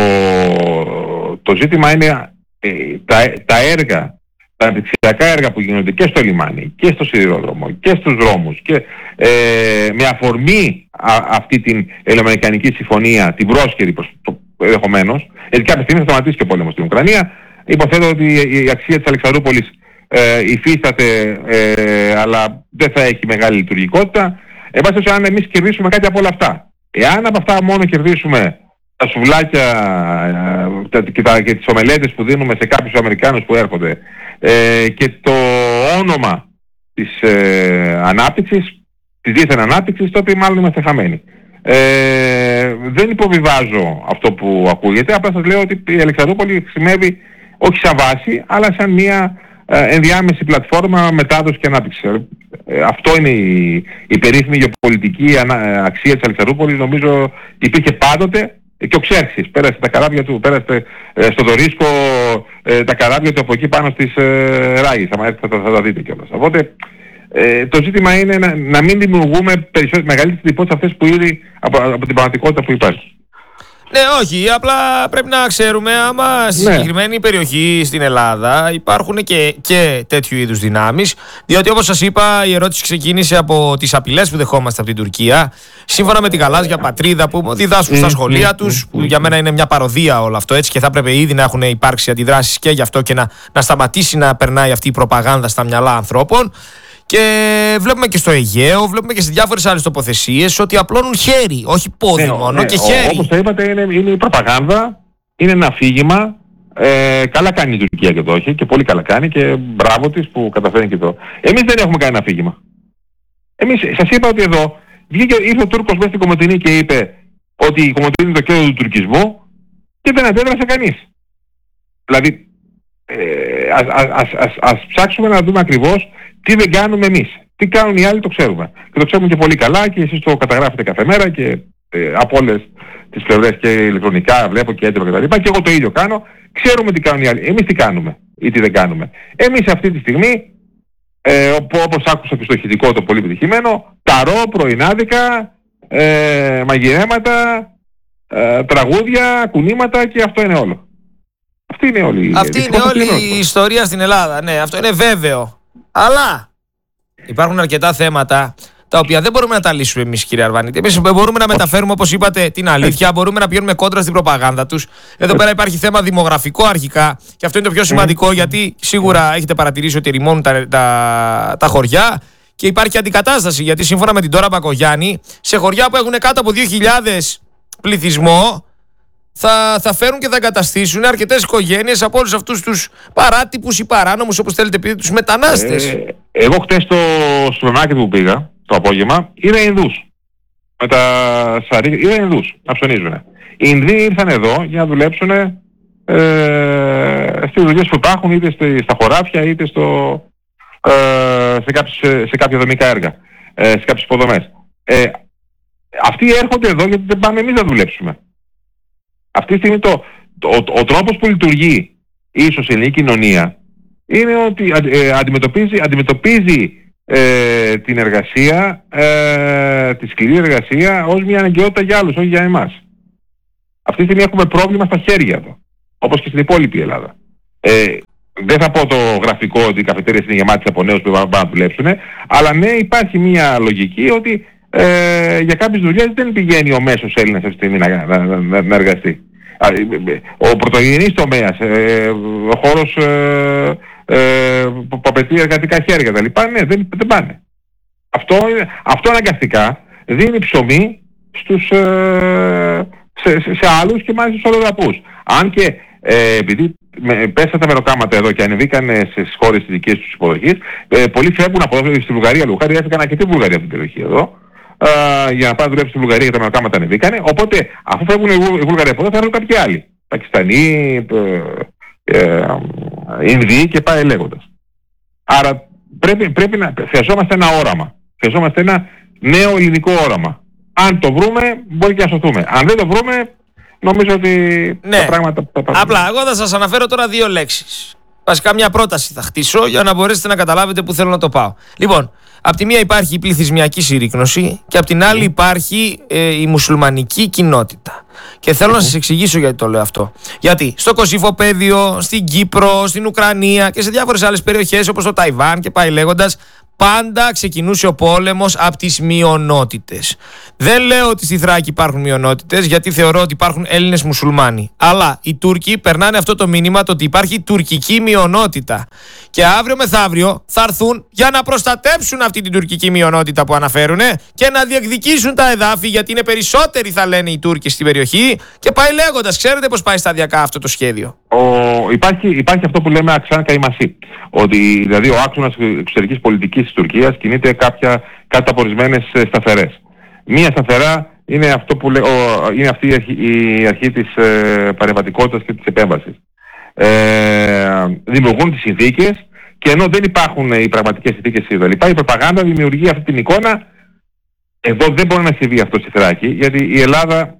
το ζήτημα είναι ε, τα, τα έργα, τα αναπτυξιακά έργα που γίνονται και στο λιμάνι και στο σιδηρόδρομο και στους δρόμους, και ε, με αφορμή α, αυτή την ελληνοαμερικανική συμφωνία, την πρόσχερη ενδεχομένως, γιατί κάποια στιγμή θα σταματήσει και ο πόλεμος στην Ουκρανία. Υποθέτω ότι η αξία της Αλεξανδρούπολης ε, υφίσταται, ε, αλλά δεν θα έχει μεγάλη λειτουργικότητα. Εν πάση περιπτώσει, αν εμείς κερδίσουμε κάτι από όλα αυτά, εάν από αυτά μόνο κερδίσουμε τα σουβλάκια ε, και, τα, και τις ομελέτες που δίνουμε σε κάποιους Αμερικάνους που έρχονται, ε, και το όνομα της ε, ανάπτυξης, της δίθεν ανάπτυξης, τότε μάλλον είμαστε χαμένοι. Ε, δεν υποβιβάζω αυτό που ακούγεται, απλά σας λέω ότι η Αλεξανδρούπολη χρησιμεύει όχι σαν βάση, αλλά σαν μια ε, ενδιάμεση πλατφόρμα μετάδοση και ανάπτυξη. Ε, αυτό είναι η, η περίφημη γεωπολιτική ανα, αξία της Αλεξανδρούπολης. Νομίζω υπήρχε πάντοτε, και ο Ξέρξης πέρασε τα καράβια του, πέρασε ε, στο Δωρίσκο ε, τα καράβια του από εκεί πάνω στις ε, Ράγες, θα, θα, θα, θα τα δείτε κιόλας. Οπότε Ε, το ζήτημα είναι να, να μην δημιουργούμε μεγαλύτερες εντυπώσεις αυτές που ήδη από, από την πραγματικότητα που υπάρχει. Ναι, όχι, απλά πρέπει να ξέρουμε άμα στη ναι. συγκεκριμένη περιοχή στην Ελλάδα υπάρχουν και, και τέτοιου είδους δυνάμεις, διότι όπως σας είπα η ερώτηση ξεκίνησε από τις απειλές που δεχόμαστε από την Τουρκία, σύμφωνα με την γαλάζια πατρίδα που διδάσκουν στα σχολεία τους, που για μένα είναι μια παροδία όλο αυτό, έτσι, και θα έπρεπε ήδη να έχουν υπάρξει αντιδράσεις και γι' αυτό και να, να σταματήσει να περνάει αυτή η προπαγάνδα στα μυαλά ανθρώπων. Και βλέπουμε και στο Αιγαίο, βλέπουμε και σε διάφορες άλλες τοποθεσίες ότι απλώνουν χέρι, όχι πόδι ναι, μόνο, ναι, και χέρι. Όπως το είπατε, είναι, είναι η προπαγάνδα, είναι ένα αφήγημα. Ε, καλά κάνει η Τουρκία και το όχι, και πολύ καλά κάνει, και μπράβο της που καταφέρει και το. Εμείς δεν έχουμε κάνει ένα αφήγημα. Εμείς, σας είπα ότι εδώ βγήκε, ήρθε ο Τούρκος μέσα στην Κομοτηνή και είπε ότι η Κομοτηνή είναι το κέντρο του τουρκισμού, και δεν αντέδρασε κανείς. Δηλαδή, ε, ας, ας, ας, ας, ας ψάξουμε να δούμε ακριβώς τι δεν κάνουμε εμείς. Τι κάνουν οι άλλοι το ξέρουμε. Και το ξέρουμε και πολύ καλά, και εσείς το καταγράφετε κάθε μέρα και ε, από όλες τις πλευρές, και ηλεκτρονικά βλέπω και έντυπα κτλ. Και εγώ το ίδιο κάνω. Ξέρουμε τι κάνουν οι άλλοι. Εμείς τι κάνουμε ή τι δεν κάνουμε. Εμείς αυτή τη στιγμή, ε, όπως άκουσα και στο ηχητικό το πολύ επιτυχημένο, ταρό, πρωινάδικα, ε, μαγειρέματα, ε, τραγούδια, κουνήματα, και αυτό είναι όλο. Αυτή είναι όλη, αυτή είναι όλη η ιστορία στην Ελλάδα. Ναι, αυτό είναι βέβαιο. Αλλά υπάρχουν αρκετά θέματα τα οποία δεν μπορούμε να τα λύσουμε εμείς, κύριε Αρβανίτη. Εμείς μπορούμε να μεταφέρουμε, όπως είπατε, την αλήθεια, μπορούμε να πηγαίνουμε κόντρα στην προπαγάνδα τους. Εδώ πέρα υπάρχει θέμα δημογραφικό αρχικά, και αυτό είναι το πιο σημαντικό, γιατί σίγουρα έχετε παρατηρήσει ότι ρημώνουν τα, τα, τα χωριά, και υπάρχει αντικατάσταση. Γιατί σύμφωνα με την Ντόρα Μπακογιάννη, σε χωριά που έχουν κάτω από δύο χιλιάδες πληθυσμό, Θα, θα φέρουν και θα εγκαταστήσουν αρκετές οικογένειες από όλους αυτούς τους παράτυπους ή παράνομους, όπως θέλετε πείτε, τους μετανάστες. Ε, εγώ χτες στο σούπερ μάρκετ που πήγα το απόγευμα είδα Ινδούς. με τα σαρίκια, είδαν Ινδούς να ψωνίζουν. Οι Ινδοί ήρθαν εδώ για να δουλέψουν ε, στις δουλειές που υπάρχουν, είτε στα χωράφια είτε στο, ε, σε, κάποιες, σε κάποια δομικά έργα, ε, σε κάποιες υποδομές. Ε, αυτοί έρχονται εδώ γιατί δεν πάμε εμείς να δουλέψουμε. Αυτή τη στιγμή το, το, ο, ο τρόπος που λειτουργεί ίσως η ελληνική κοινωνία είναι ότι ε, αντιμετωπίζει, αντιμετωπίζει ε, την εργασία, ε, τη σκληρή εργασία ως μια αναγκαιότητα για άλλους, όχι για εμάς. Αυτή τη στιγμή έχουμε πρόβλημα στα χέρια εδώ, όπως και στην υπόλοιπη Ελλάδα. Ε, δεν θα πω το γραφικό ότι οι καφετέριες είναι γεμάτες από νέους που πάνε να δουλέψουν, αλλά ναι, υπάρχει μια λογική ότι ε, για κάποιες δουλειές δεν πηγαίνει ο μέσος Έλληνας αυτή τη στιγμή να, να, να, να εργαστεί. Ο πρωτογενής τομέας, ε, ο χώρος ε, ε, που απαιτεί εργατικά χέρια τα λοιπά, ναι, δεν, δεν πάνε. Αυτό, αυτό αναγκαστικά δίνει ψωμί στους, ε, σε, σε, σε άλλους και μάλιστα στους αλλοδαπούς. Αν και ε, επειδή με, πέσαν τα μεροκάματα εδώ και ανεβήκαν στις χώρες της δικής τους υποδοχής, ε, πολλοί φεύγουν από εδώ στη Βουλγαρία, λόγω χάρη έφυγαν αρκετή Βουλγαρία από την περιοχή εδώ, Uh, για να πάνε να δουλέψουν στη Βουλγαρία, γιατί τα μεροκάματα ανεβήκανε. Οπότε αφού φεύγουν οι Βουλγαρία από εδώ θα έρθουν κάποιοι άλλοι. Πακιστανοί, ε, Ινδοί και πάει λέγοντας. Άρα πρέπει, πρέπει να χρειαζόμαστε ένα όραμα. Χρειαζόμαστε ένα νέο ελληνικό όραμα. Αν το βρούμε μπορεί και να σωθούμε. Αν δεν το βρούμε νομίζω ότι ναι. τα πράγματα... Τα... Απλά εγώ θα σας αναφέρω τώρα δύο λέξεις. Βασικά μια πρόταση θα χτίσω για να μπορέσετε να καταλάβετε πού θέλω να το πάω. Λοιπόν, απ' τη μία υπάρχει η πληθυσμιακή συρρίκνωση και απ' την άλλη υπάρχει ε, η μουσουλμανική κοινότητα. Και θέλω να σας εξηγήσω γιατί το λέω αυτό. Γιατί στο Κωσυφοπαίδιο, στην Κύπρο, στην Ουκρανία και σε διάφορες άλλες περιοχές όπως το Ταϊβάν και πάει λέγοντας, πάντα ξεκινούσε ο πόλεμος από τις μειονότητες. Δεν λέω ότι στη Θράκη υπάρχουν μειονότητες, γιατί θεωρώ ότι υπάρχουν Έλληνες μουσουλμάνοι. Αλλά οι Τούρκοι περνάνε αυτό το μήνυμα το ότι υπάρχει τουρκική μειονότητα. Και αύριο μεθαύριο θα έρθουν για να προστατέψουν αυτή την τουρκική μειονότητα που αναφέρουν και να διεκδικήσουν τα εδάφη, γιατί είναι περισσότεροι, θα λένε οι Τούρκοι στην περιοχή. Και πάει λέγοντας, ξέρετε πώς πάει σταδιακά αυτό το σχέδιο. Ο, υπάρχει, υπάρχει αυτό που λέμε αξάν καημασί. Ότι δηλαδή ο άξονας εξωτερικής πολιτικής της Τουρκίας κινείται κάποια, κάτω από ορισμένες σταθερές. Μία σταθερά είναι, αυτό που λέ, ο, είναι αυτή η αρχή, η αρχή της ε, παρεμβατικότητας και της επέμβασης. Ε, δημιουργούν τις συνθήκες και ενώ δεν υπάρχουν οι πραγματικές συνθήκες κλπ, η προπαγάνδα δημιουργεί αυτή την εικόνα. Εδώ δεν μπορεί να συμβεί αυτό στη Θράκη, γιατί η Ελλάδα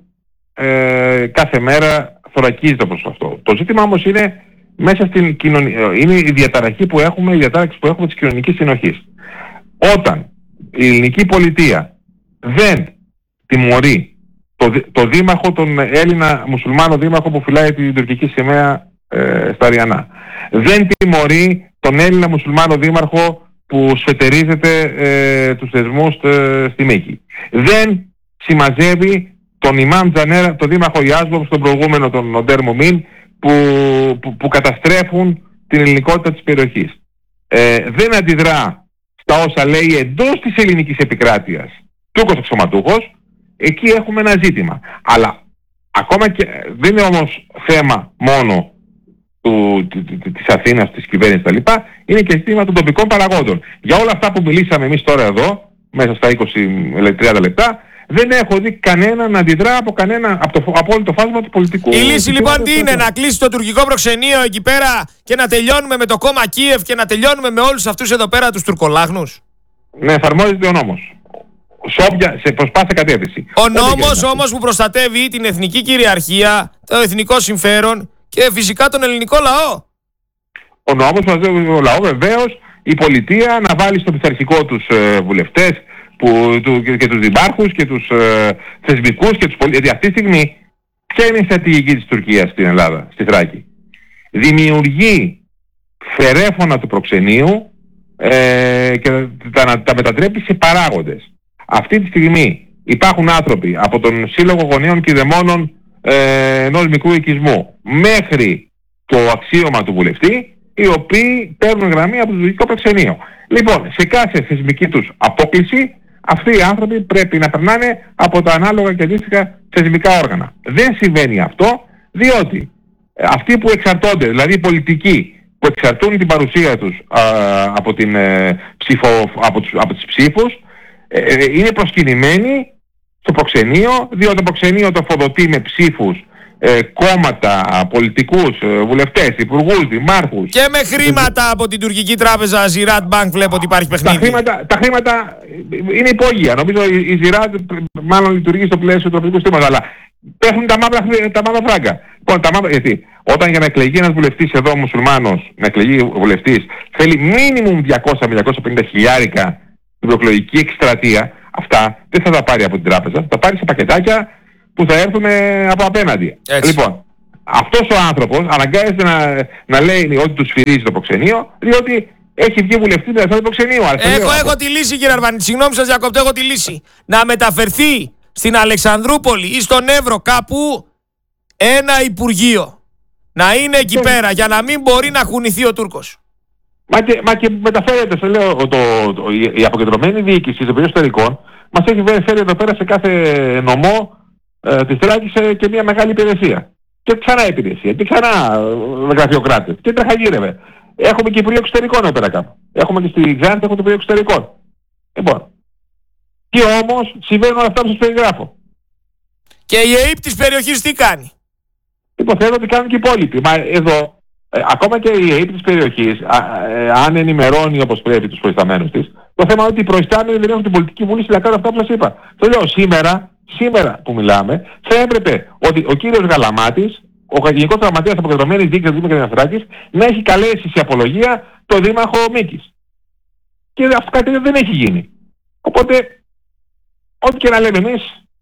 ε, κάθε μέρα θωρακίζεται προς αυτό. Το ζήτημα όμως είναι μέσα στην κοινωνία, είναι η διαταραχή που έχουμε, η διατάραξη που έχουμε της κοινωνικής συνοχής. Όταν η ελληνική πολιτεία δεν τιμωρεί το, το δήμαρχο, τον Έλληνα μουσουλμάνο δήμαρχο που φυλάει την τουρκική σημαία ε, στα Αριανά, δεν τιμωρεί τον Έλληνα μουσουλμάνο δήμαρχο που σφετερίζεται ε, τους θεσμούς ε, στη Μύκη, δεν συμμαζεύει τον Ιμάμ Τζανέρα, τον δήμαρχο Ιάσβοβ, στον προηγούμενο τον Οντέρ Μουμίν, που, που, που καταστρέφουν την ελληνικότητα της περιοχής. Ε, δεν αντιδρά στα όσα λέει εντός της ελληνικής επικράτειας Τούρκος αξιωματούχος. Εκεί έχουμε ένα ζήτημα. Αλλά ακόμα και δεν είναι όμως θέμα μόνο του, της Αθήνας, της κυβέρνησης κτλ. Είναι και ζήτημα των τοπικών παραγόντων. Για όλα αυτά που μιλήσαμε εμείς τώρα εδώ, μέσα στα είκοσι με τριάντα λεπτά, δεν έχω δει κανένα να αντιδρά από, κανένα, από, το, από όλο το φάσμα του πολιτικού. Η λύση λοιπόν τι είναι, να κλείσει το τουρκικό προξενείο εκεί πέρα και να τελειώνουμε με το κόμμα Κίεβ και να τελειώνουμε με όλους αυτούς εδώ πέρα τους τουρκολάγνους? Ναι, εφαρμόζεται ο νόμος. Σόπια, σε προσπάθεια κατεύθυνση. Ο νόμος όμως που προστατεύει την εθνική κυριαρχία, το εθνικό συμφέρον και φυσικά τον ελληνικό λαό. Ο νόμος προστατεύει τον λαό, βεβαίως, η πολιτεία να βάλει στο πειθαρχικό τους ε, βουλευτές που, του, και, και τους δημάρχους και τους ε, θεσμικούς και τους πολίτες. Γιατί αυτή τη στιγμή ποια είναι η στρατηγική της Τουρκίας στην Ελλάδα, στη Θράκη? Δημιουργεί φερέφωνα του προξενείου ε, και τα, τα μετατρέπει σε παράγοντες. Αυτή τη στιγμή υπάρχουν άνθρωποι από τον Σύλλογο Γονέων και Δαιμόνων ε, ενός μικρού οικισμού μέχρι το αξίωμα του βουλευτή, οι οποίοι παίρνουν γραμμή από το τουρκικό προξενείο. Λοιπόν, σε κάθε θεσμική τους απόκληση, αυτοί οι άνθρωποι πρέπει να περνάνε από τα ανάλογα και αντίστοιχα θεσμικά όργανα. Δεν συμβαίνει αυτό, διότι αυτοί που εξαρτώνται, δηλαδή οι πολιτικοί που εξαρτούν την παρουσία τους α, από, την, ε, ψηφο, από, τους, από τις ψήφους, ε, είναι προσκυνημένοι στο προξενείο, διότι το προξενείο το φοδοτεί με ψήφους ε, κόμματα, πολιτικούς, ε, βουλευτές, υπουργούς, δημάρχους. Και με χρήματα από την τουρκική τράπεζα Ziraat Bank βλέπω ότι υπάρχει παιχνίδι. Τα χρήματα, τα χρήματα είναι υπόγεια. Νομίζω η, η Ziraat μάλλον λειτουργεί στο πλαίσιο του εθνικού συστήματος, αλλά πέφτουν τα μαύρα, τα μαύρα φράγκα. Λοιπόν, τα μαύρα, γιατί όταν για να εκλεγεί ένας βουλευτής εδώ μουσουλμάνος, να εκλεγεί βουλευτής, θέλει μίνιμουμ διακόσια με διακόσια πενήντα χιλιάρικα την προεκλογική εκστρατεία, αυτά δεν θα τα πάρει από την τράπεζα, θα τα πάρει σε πακετάκια που θα έρθουν από απέναντι. Έτσι. Λοιπόν, αυτός ο άνθρωπος αναγκάζεται να, να λέει ότι του σφυρίζει το προξενείο, διότι έχει βγει βουλευτή με αυτό το προξενείο. Έχω, έχω τη λύση, κύριε Αρβανίτη. Συγγνώμη σας διακόπτω, έχω τη λύση. Να μεταφερθεί στην Αλεξανδρούπολη ή στον Εύρο κάπου ένα υπουργείο. Να είναι εκεί πέρα για να μην μπορεί να χουνηθεί ο Τούρκος. Μα και, μα και μεταφέρεται, σε λέω, το, το, η αποκεντρωμένη διοίκηση των εσωτερικών μας έχει φέρει εδώ πέρα σε κάθε νομό ε, της Θράκης και μια μεγάλη υπηρεσία. Και ξανά υπηρεσία, και ξανά ε, γραφειοκράτες. Και τραχαγύρευε. Έχουμε και Υπουργείο Εξωτερικών εδώ πέρα κάπου. Έχουμε και στη Ξάνθη, έχουμε το Υπουργείο Εξωτερικών. Λοιπόν. Και όμως συμβαίνουν όλα αυτά που σας περιγράφω. Και η ΕΕΠ της περιοχής τι κάνει? Υποθέτω ότι κάνουν και οι υπόλοιποι. Μα εδώ, ε, ακόμα και η ΕΕΠ της περιοχής, α, ε, αν ενημερώνει όπως πρέπει τους προϊσταμένους της, το θέμα είναι ότι οι προϊστάμενοι δεν έχουν την πολιτική βούληση να κάνουν αυτά που σας είπα. Το λέω σήμερα, σήμερα που μιλάμε, θα έπρεπε ότι ο κύριος Γαλαμάτης, ο Γενικός Γραμματέας Αποκεντρωμένης Διοίκησης του Δήμου Κεραμαθράκης, να έχει καλέσει σε απολογία το Δήμαρχο Μίκης. Και αυτό κάτι δεν έχει γίνει. Οπότε, ό,τι και να λέμε εμείς,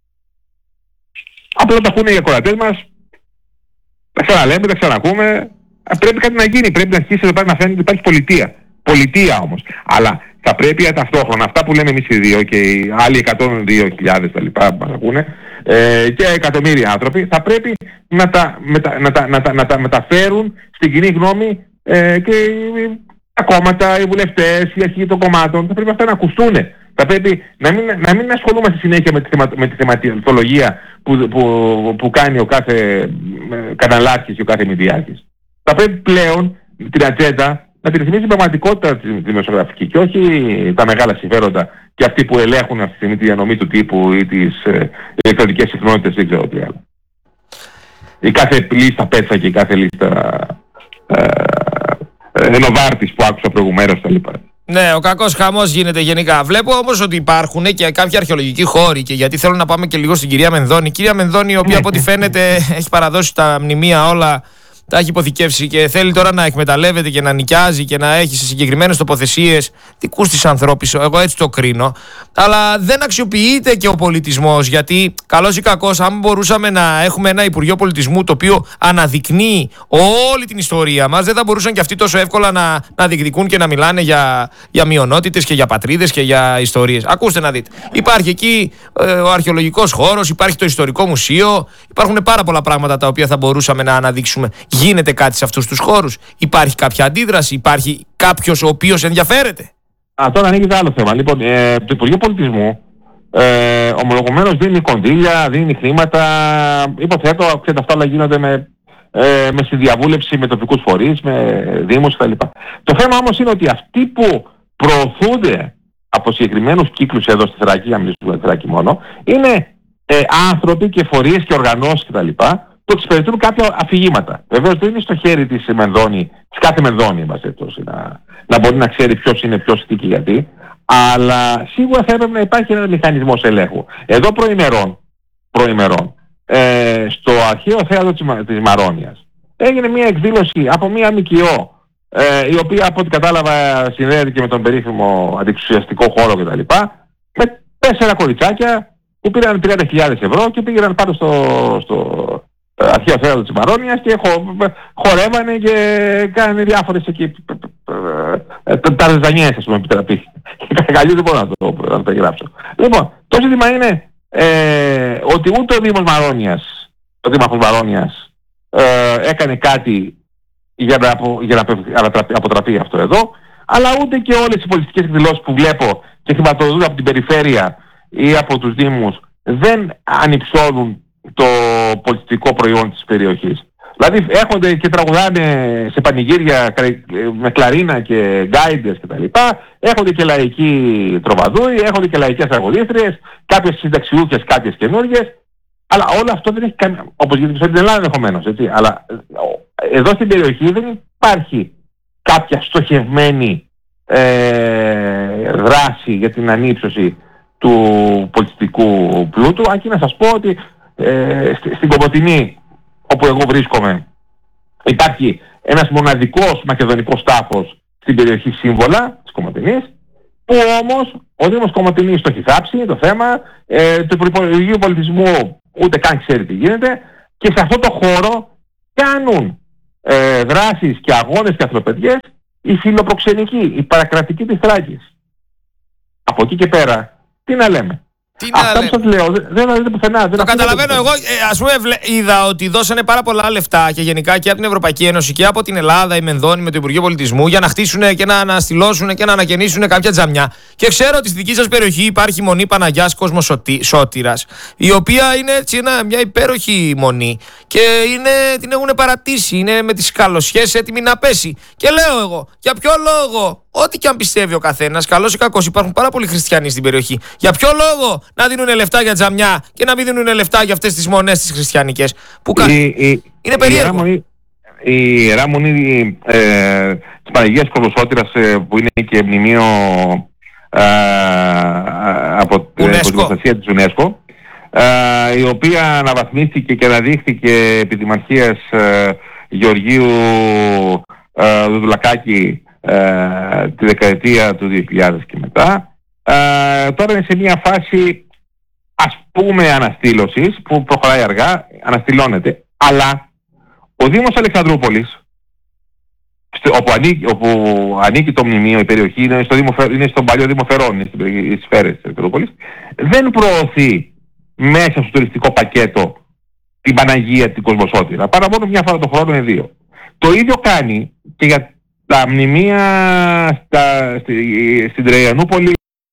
απλά τα ακούνε οι ακροατές μας, τα ξαναλέμε, τα ξανακούμε. Πρέπει κάτι να γίνει, πρέπει να αρχίσει εδώ πέρα να φαίνεται ότι υπάρχει πολιτεία. Πολιτεία όμως. Αλλά θα πρέπει ταυτόχρονα αυτά που λέμε εμείς οι δύο και οι άλλοι εκατόν δύο χιλιάδες τα λοιπά που μας ακούνε, ε, και εκατομμύρια άνθρωποι, θα πρέπει να τα, μετα, να τα, να τα, να τα μεταφέρουν στην κοινή γνώμη ε, και τα κόμματα, οι βουλευτές, οι αρχηγοί των κομμάτων. Θα πρέπει αυτά να ακουστούν. Θα πρέπει να μην, να μην ασχολούμαστε συνέχεια με τη, θεμα, με τη θεματολογία που, που, που κάνει ο κάθε καναλάρχης και ο κάθε μηδιάρχης. Θα πρέπει πλέον την ατζέντα να τη ρυθμίσει η πραγματικότητα τη δημοσιογραφική και όχι τα μεγάλα συμφέροντα και αυτοί που ελέγχουν αυτή τη στιγμή τη διανομή του τύπου ή τις ε, ηλεκτρονικές συχνότητες, δεν ξέρω τι άλλο. Η κάθε λίστα πέτσα και η κάθε λίστα ε, ε, Νοβάρτης που άκουσα προηγουμένως τα λοιπά. Ναι, ο κακός χαμός γίνεται γενικά. Βλέπω όμως ότι υπάρχουν και κάποιοι αρχαιολογικοί χώροι, και γιατί θέλω να πάμε και λίγο στην κυρία Μενδώνη. Η κυρία Μενδώνη, η οποία από ό,τι φαίνεται έχει παραδώσει τα μνημεία όλα, τα έχει υποθηκεύσει και θέλει τώρα να εκμεταλλεύεται και να νοικιάζει και να έχει σε συγκεκριμένες τοποθεσίες δικούς της ανθρώπους. Εγώ έτσι το κρίνω. Αλλά δεν αξιοποιείται και ο πολιτισμός, γιατί καλώς ή κακώς, αν μπορούσαμε να έχουμε ένα Υπουργείο Πολιτισμού το οποίο αναδεικνύει όλη την ιστορία μας, δεν θα μπορούσαν και αυτοί τόσο εύκολα να, να διεκδικούν και να μιλάνε για, για μειονότητες και για πατρίδες και για ιστορίες. Ακούστε να δείτε. Υπάρχει εκεί ε, ο αρχαιολογικός χώρος, υπάρχει το ιστορικό μουσείο, υπάρχουν πάρα πολλά πράγματα τα οποία θα μπορούσαμε να αναδείξουμε. Γίνεται κάτι σε αυτούς τους χώρους? Υπάρχει κάποια αντίδραση? Υπάρχει κάποιος ο οποίος ενδιαφέρεται? Α, τώρα ανοίγει το άλλο θέμα. Λοιπόν, ε, το Υπουργείο Πολιτισμού ε, ομολογουμένως δίνει κονδύλια, δίνει χρήματα. Υποθέτω, ξέρετε, αυτά όλα γίνονται με, ε, με συνδιαβούλευση με τοπικούς φορείς, με δήμους κτλ. Το θέμα όμως είναι ότι αυτοί που προωθούνται από συγκεκριμένους κύκλους εδώ στη Θράκη, για να μιλήσουμε για τη Θράκη μόνο, είναι ε, άνθρωποι και φορείς και οργανώσεις κτλ. Που εξυπηρετούν κάποια αφηγήματα. Βεβαίως δεν είναι στο χέρι της Μενδώνη, της κάθε Μενδώνη μας έτσι, να, να μπορεί να ξέρει ποιος είναι ποιος, τι και γιατί, αλλά σίγουρα θα έπρεπε να υπάρχει ένας μηχανισμός ελέγχου. Εδώ προημερών, προημερών ε, στο αρχαίο θέατρο της, της Μαρόνιας έγινε μια εκδήλωση από μια ΜΚΟ, ε, η οποία από ό,τι κατάλαβα συνδέεται και με τον περίφημο αντιξουσιαστικό χώρο κτλ. Με τέσσερα κοριτσάκια που πήραν τριάντα χιλιάδες ευρώ και πήγαιναν πάνω στο, στο αρχαίο θέατρο της Μαρόνιας και χο, χορεύανε και κάνανε διάφορες εκεί τα ρεζανιές, ας πούμε, επιτραπεί. Καλή δεν μπορώ να το, να το περιγράψω. Λοιπόν, το ζήτημα είναι ε, ότι ούτε ο Δήμος Μαρόνιας, ο Δήμαρχος Μαρόνιας ε, έκανε κάτι για να, για να αποτραπεί αυτό εδώ, αλλά ούτε και όλες οι πολιτικές εκδηλώσεις που βλέπω και χρηματοδοτούνται από την περιφέρεια ή από τους Δήμους δεν ανυψώνουν το πολιτιστικό προϊόν της περιοχής. Δηλαδή έρχονται και τραγουδάνε σε πανηγύρια με κλαρίνα και γκάιντες κτλ. Έρχονται και λαϊκοί τροβαδούοι, έρχονται και λαϊκές τραγουδίστριες, κάποιες συνταξιούχες, κάποιες καινούργιες. Αλλά όλο αυτό δεν έχει καμία, όπως γίνεται στην Ελλάδα ενδεχομένως, έτσι. Αλλά εδώ στην περιοχή δεν υπάρχει κάποια στοχευμένη ε, δράση για την ανύψωση του πολιτιστικού πλούτου. Αρκεί να σας πω ότι ε, στην Κομοτηνή, όπου εγώ βρίσκομαι, υπάρχει ένας μοναδικός μακεδονικός τάφος στην περιοχή Σύμβολα της Κομοτηνής, που όμως ο Δήμος Κομοτηνής το έχει θάψει το θέμα, ε, του Υπουργείου Πολιτισμού ούτε καν ξέρει τι γίνεται, και σε αυτό το χώρο κάνουν ε, δράσεις και αγώνες και ανθρωπαιδιές οι φιλοπροξενικοί, οι παρακρατικοί της Θράκης. Από εκεί και πέρα, τι να λέμε. Τι να Αυτά που σας λέω δεν θα δείτε πουθενά. Το καταλαβαίνω εγώ. Ε, ας πούμε, είδα ότι δώσανε πάρα πολλά λεφτά και γενικά και από την Ευρωπαϊκή Ένωση και από την Ελλάδα, η Μενδώνη με το Υπουργείο Πολιτισμού, για να χτίσουν και να αναστηλώσουν και να ανακαινήσουν κάποια τζαμιά. Και ξέρω ότι στη δική σας περιοχή υπάρχει μονή Παναγιάς Κοσμοσώτηρας, η οποία είναι έτσι ένα, μια υπέροχη μονή και είναι, την έχουν παρατήσει. Είναι με τις καλοσιές έτοιμη να πέσει. Και λέω εγώ, για ποιο λόγο? Ό,τι και αν πιστεύει ο καθένας, καλός ή κακός, υπάρχουν πάρα πολλοί χριστιανοί στην περιοχή. Για ποιο λόγο να δίνουν λεφτά για τζαμιά και να μην δίνουν λεφτά για αυτές τις μονές τις χριστιανικές? Που κα... η, η, είναι περίεργο. Η Ιερά Μονή ε, της Παναγίας Κοσμοσώτηρας, ε, που είναι και μνημείο ε, από την προστασία της UNESCO, ε, η οποία αναβαθμίστηκε και αναδείχθηκε επί δημαρχίας ε, Γεωργίου ε, Δουδουλακάκη Ε, τη δεκαετία του δύο χιλιάδες και μετά. Ε, τώρα είναι σε μια φάση, ας πούμε, αναστήλωσης που προχωράει αργά, αναστηλώνεται, αλλά ο Δήμος Αλεξανδρούπολης, όπου ανήκει, όπου ανήκει το μνημείο, η περιοχή είναι, στο Δήμο, είναι στον παλιό Δήμο Φερών, είναι στις σφαίρες της Αλεξανδρούπολης, δεν προωθεί μέσα στο τουριστικό πακέτο την Παναγία, την Κοσμοσώτηρα, παρά μόνο μια φορά το χρόνο, είναι δύο. Το ίδιο κάνει και για τα μνημεία στα, στη, στην Τραϊανούπολη,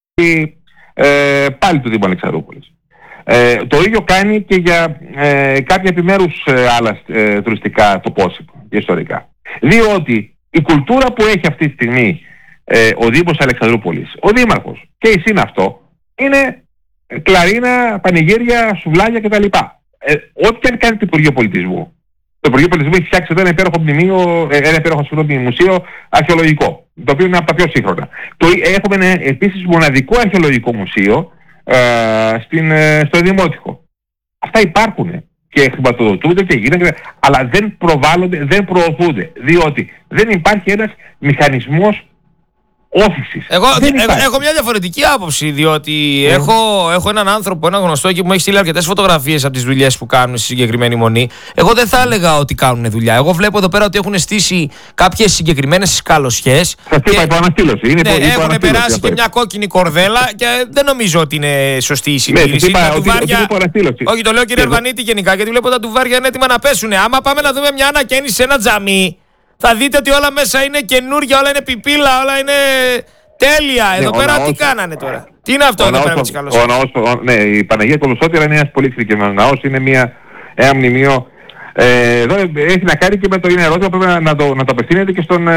ε, πάλι του Δήμου Αλεξανδρούπολης. Ε, το ίδιο κάνει και για ε, κάποια επιμέρους ε, άλλα ε, τουριστικά τοπόσυπα και ιστορικά. Διότι η κουλτούρα που έχει αυτή τη στιγμή ε, ο Δήμος Αλεξανδρούπολης, ο Δήμαρχος και η ΣΥΝ αυτό, είναι κλαρίνα, πανηγύρια, σουβλάκια κτλ. Ε, ό,τι και αν κάνει το Υπουργείο Πολιτισμού. Το Υπουργείο Πολιτισμού έχει φτιάξει εδώ ένα υπέροχο μνημείο, ένα υπέροχο συγγνώμη μουσείο αρχαιολογικό, το οποίο είναι από τα πιο σύγχρονα. Το, έχουμε ένα επίσης μοναδικό αρχαιολογικό μουσείο ε, στην, ε, στο Δημότυχο. Αυτά υπάρχουν και χρηματοδοτούνται και γίνονται, αλλά δεν προβάλλονται, δεν προωθούνται, διότι δεν υπάρχει ένας μηχανισμός όθησης. Εγώ ε, έχω μια διαφορετική άποψη, διότι mm. έχω, έχω έναν άνθρωπο, έναν γνωστό εκεί που μου έχει στείλει αρκετές φωτογραφίες από τις δουλειές που κάνουν στη συγκεκριμένη μονή. Εγώ δεν θα έλεγα ότι κάνουν δουλειά. Εγώ βλέπω εδώ πέρα ότι έχουν στήσει κάποιες συγκεκριμένες καλοσιές. Σας είπα υπό αναστήλωση. Είναι ναι, υπό, έχουν υπό περάσει και μια κόκκινη κορδέλα και δεν νομίζω ότι είναι σωστή η συντήρηση. Ναι, είπα, ότι, τουβάρια... ότι Όχι, το λέω κύριε Αρβανίτη γενικά, γιατί βλέπω τα τουβάρια είναι έτοιμα να πέσουν. Άμα πάμε να δούμε μια ανακαίνιση σε ένα τζαμί, θα δείτε ότι όλα μέσα είναι καινούργια, όλα είναι πιπίλα, όλα είναι τέλεια. Εδώ ναι, πέρα τι κάνανε τώρα? Τι είναι αυτό εδώ πέρα με τις καλοσιές? Ναι, η Παναγία Κοσμοσώτηρα είναι ένας πολύ εξειδικευμένος ναός, είναι μια, ένα μνημείο. Ε, εδώ έχει να κάνει και με το είναι ερώτημα, πρέπει να, να, το, να το απευθύνεται και στον...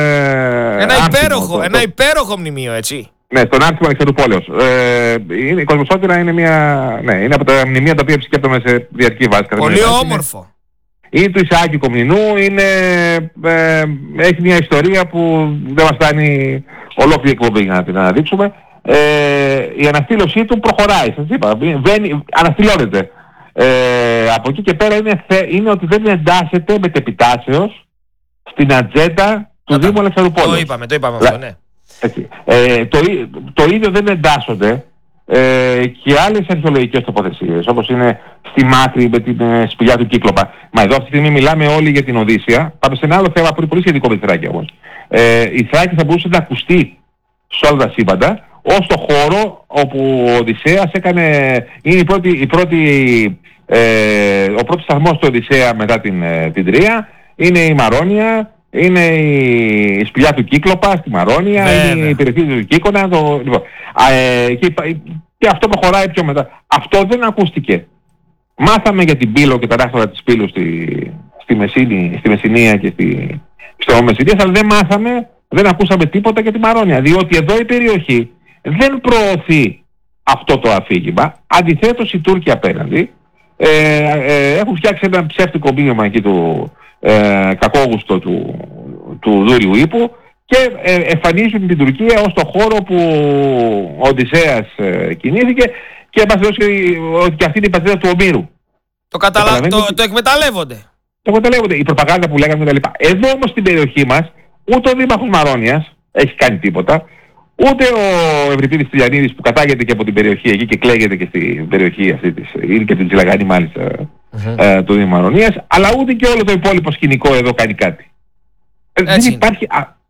Ε, ένα Άρθιμο, υπέροχο, το, ένα το, υπέροχο μνημείο, έτσι. Ναι, στον Άρθιμο Αλεξανδρουπόλεως. Ε, η Κοσμοσώτηρα είναι μια... Ναι, είναι από τα μνημεία τα οποία επισκέπτομαι σε διαρκή βάση. Πολύ όμορφο. Ή του Ισαάκη Κομνηνού, είναι, ε, έχει μια ιστορία που δεν μας φτάνει ολόκληρη εκπομπή για να την αναδείξουμε. Ε, η αναστήλωσή του προχωράει, σας είπα, δεν, αναστηλώνεται. Ε, από εκεί και πέρα είναι, είναι ότι δεν εντάσσεται μετεπιτάσεως στην ατζέντα του Δήμου Αλεξανδρουπόλεως. Το είπαμε, το είπαμε αυτό, ναι. Ε, το, το ίδιο δεν εντάσσονται Ε, και άλλες αρχαιολογικές τοποθεσίες, όπως είναι στη Μάκρη με την ε, σπηλιά του Κύκλοπα. Μα εδώ αυτή τη στιγμή μιλάμε όλοι για την Οδύσσεια. Πάμε σε ένα άλλο θέμα που είναι πολύ σχετικό με τη Θράκη όμως. Ε, η Θράκη θα μπορούσε να ακουστεί σε όλα τα σύμπαντα ως το χώρο όπου ο Οδυσσέας έκανε, είναι η πρώτη, η πρώτη, ε, ο πρώτος σταθμός του Οδυσσέα μετά την, ε, την Τρία, είναι η Μαρόνια, είναι η σπηλιά του Κύκλοπα στη Μαρόνια, ναι, είναι ναι. η περιοχή του Κύκωνα. Το... Λοιπόν, ε, και, και αυτό προχωράει πιο μετά. Αυτό δεν ακούστηκε. Μάθαμε για την Πύλο και τα ράχτωρα της Πύλου στη, στη, Μεσίνη, στη Μεσσηνία και στη, στο Μεσσηνίας, αλλά δεν μάθαμε, δεν ακούσαμε τίποτα για τη Μαρόνια, διότι εδώ η περιοχή δεν προωθεί αυτό το αφήγημα. Αντιθέτως οι Τούρκοι απέναντι ε, ε, έχουν φτιάξει ένα ψεύτικο μήνυμα εκεί του ε, κακόγουστο του, του Δούριου Ύπου και ε, εμφανίζουν την Τουρκία ως το χώρο που ο Οδυσσέας ε, κινήθηκε και μας δώσει ότι και αυτή είναι η πατρίδα του Ομήρου. Το, καταλα... το, το εκμεταλλεύονται. Το εκμεταλλεύονται. Η προπαγάνδα που λέγαμε κτλ. Εδώ όμως στην περιοχή μας ούτε ο Δήμαρχος Μαρόνιας έχει κάνει τίποτα, ούτε ο Ευρυπίδης Τηλιανίδης που κατάγεται και από την περιοχή εκεί και κλαίγεται και στην περιοχή αυτή της, είναι και την Τζιλαγάνη μάλιστα mm-hmm. ε, του Δήμου Μαρονίας, αλλά ούτε και όλο το υπόλοιπο σκηνικό εδώ κάνει κάτι. Ε, δεν υπάρχει, α,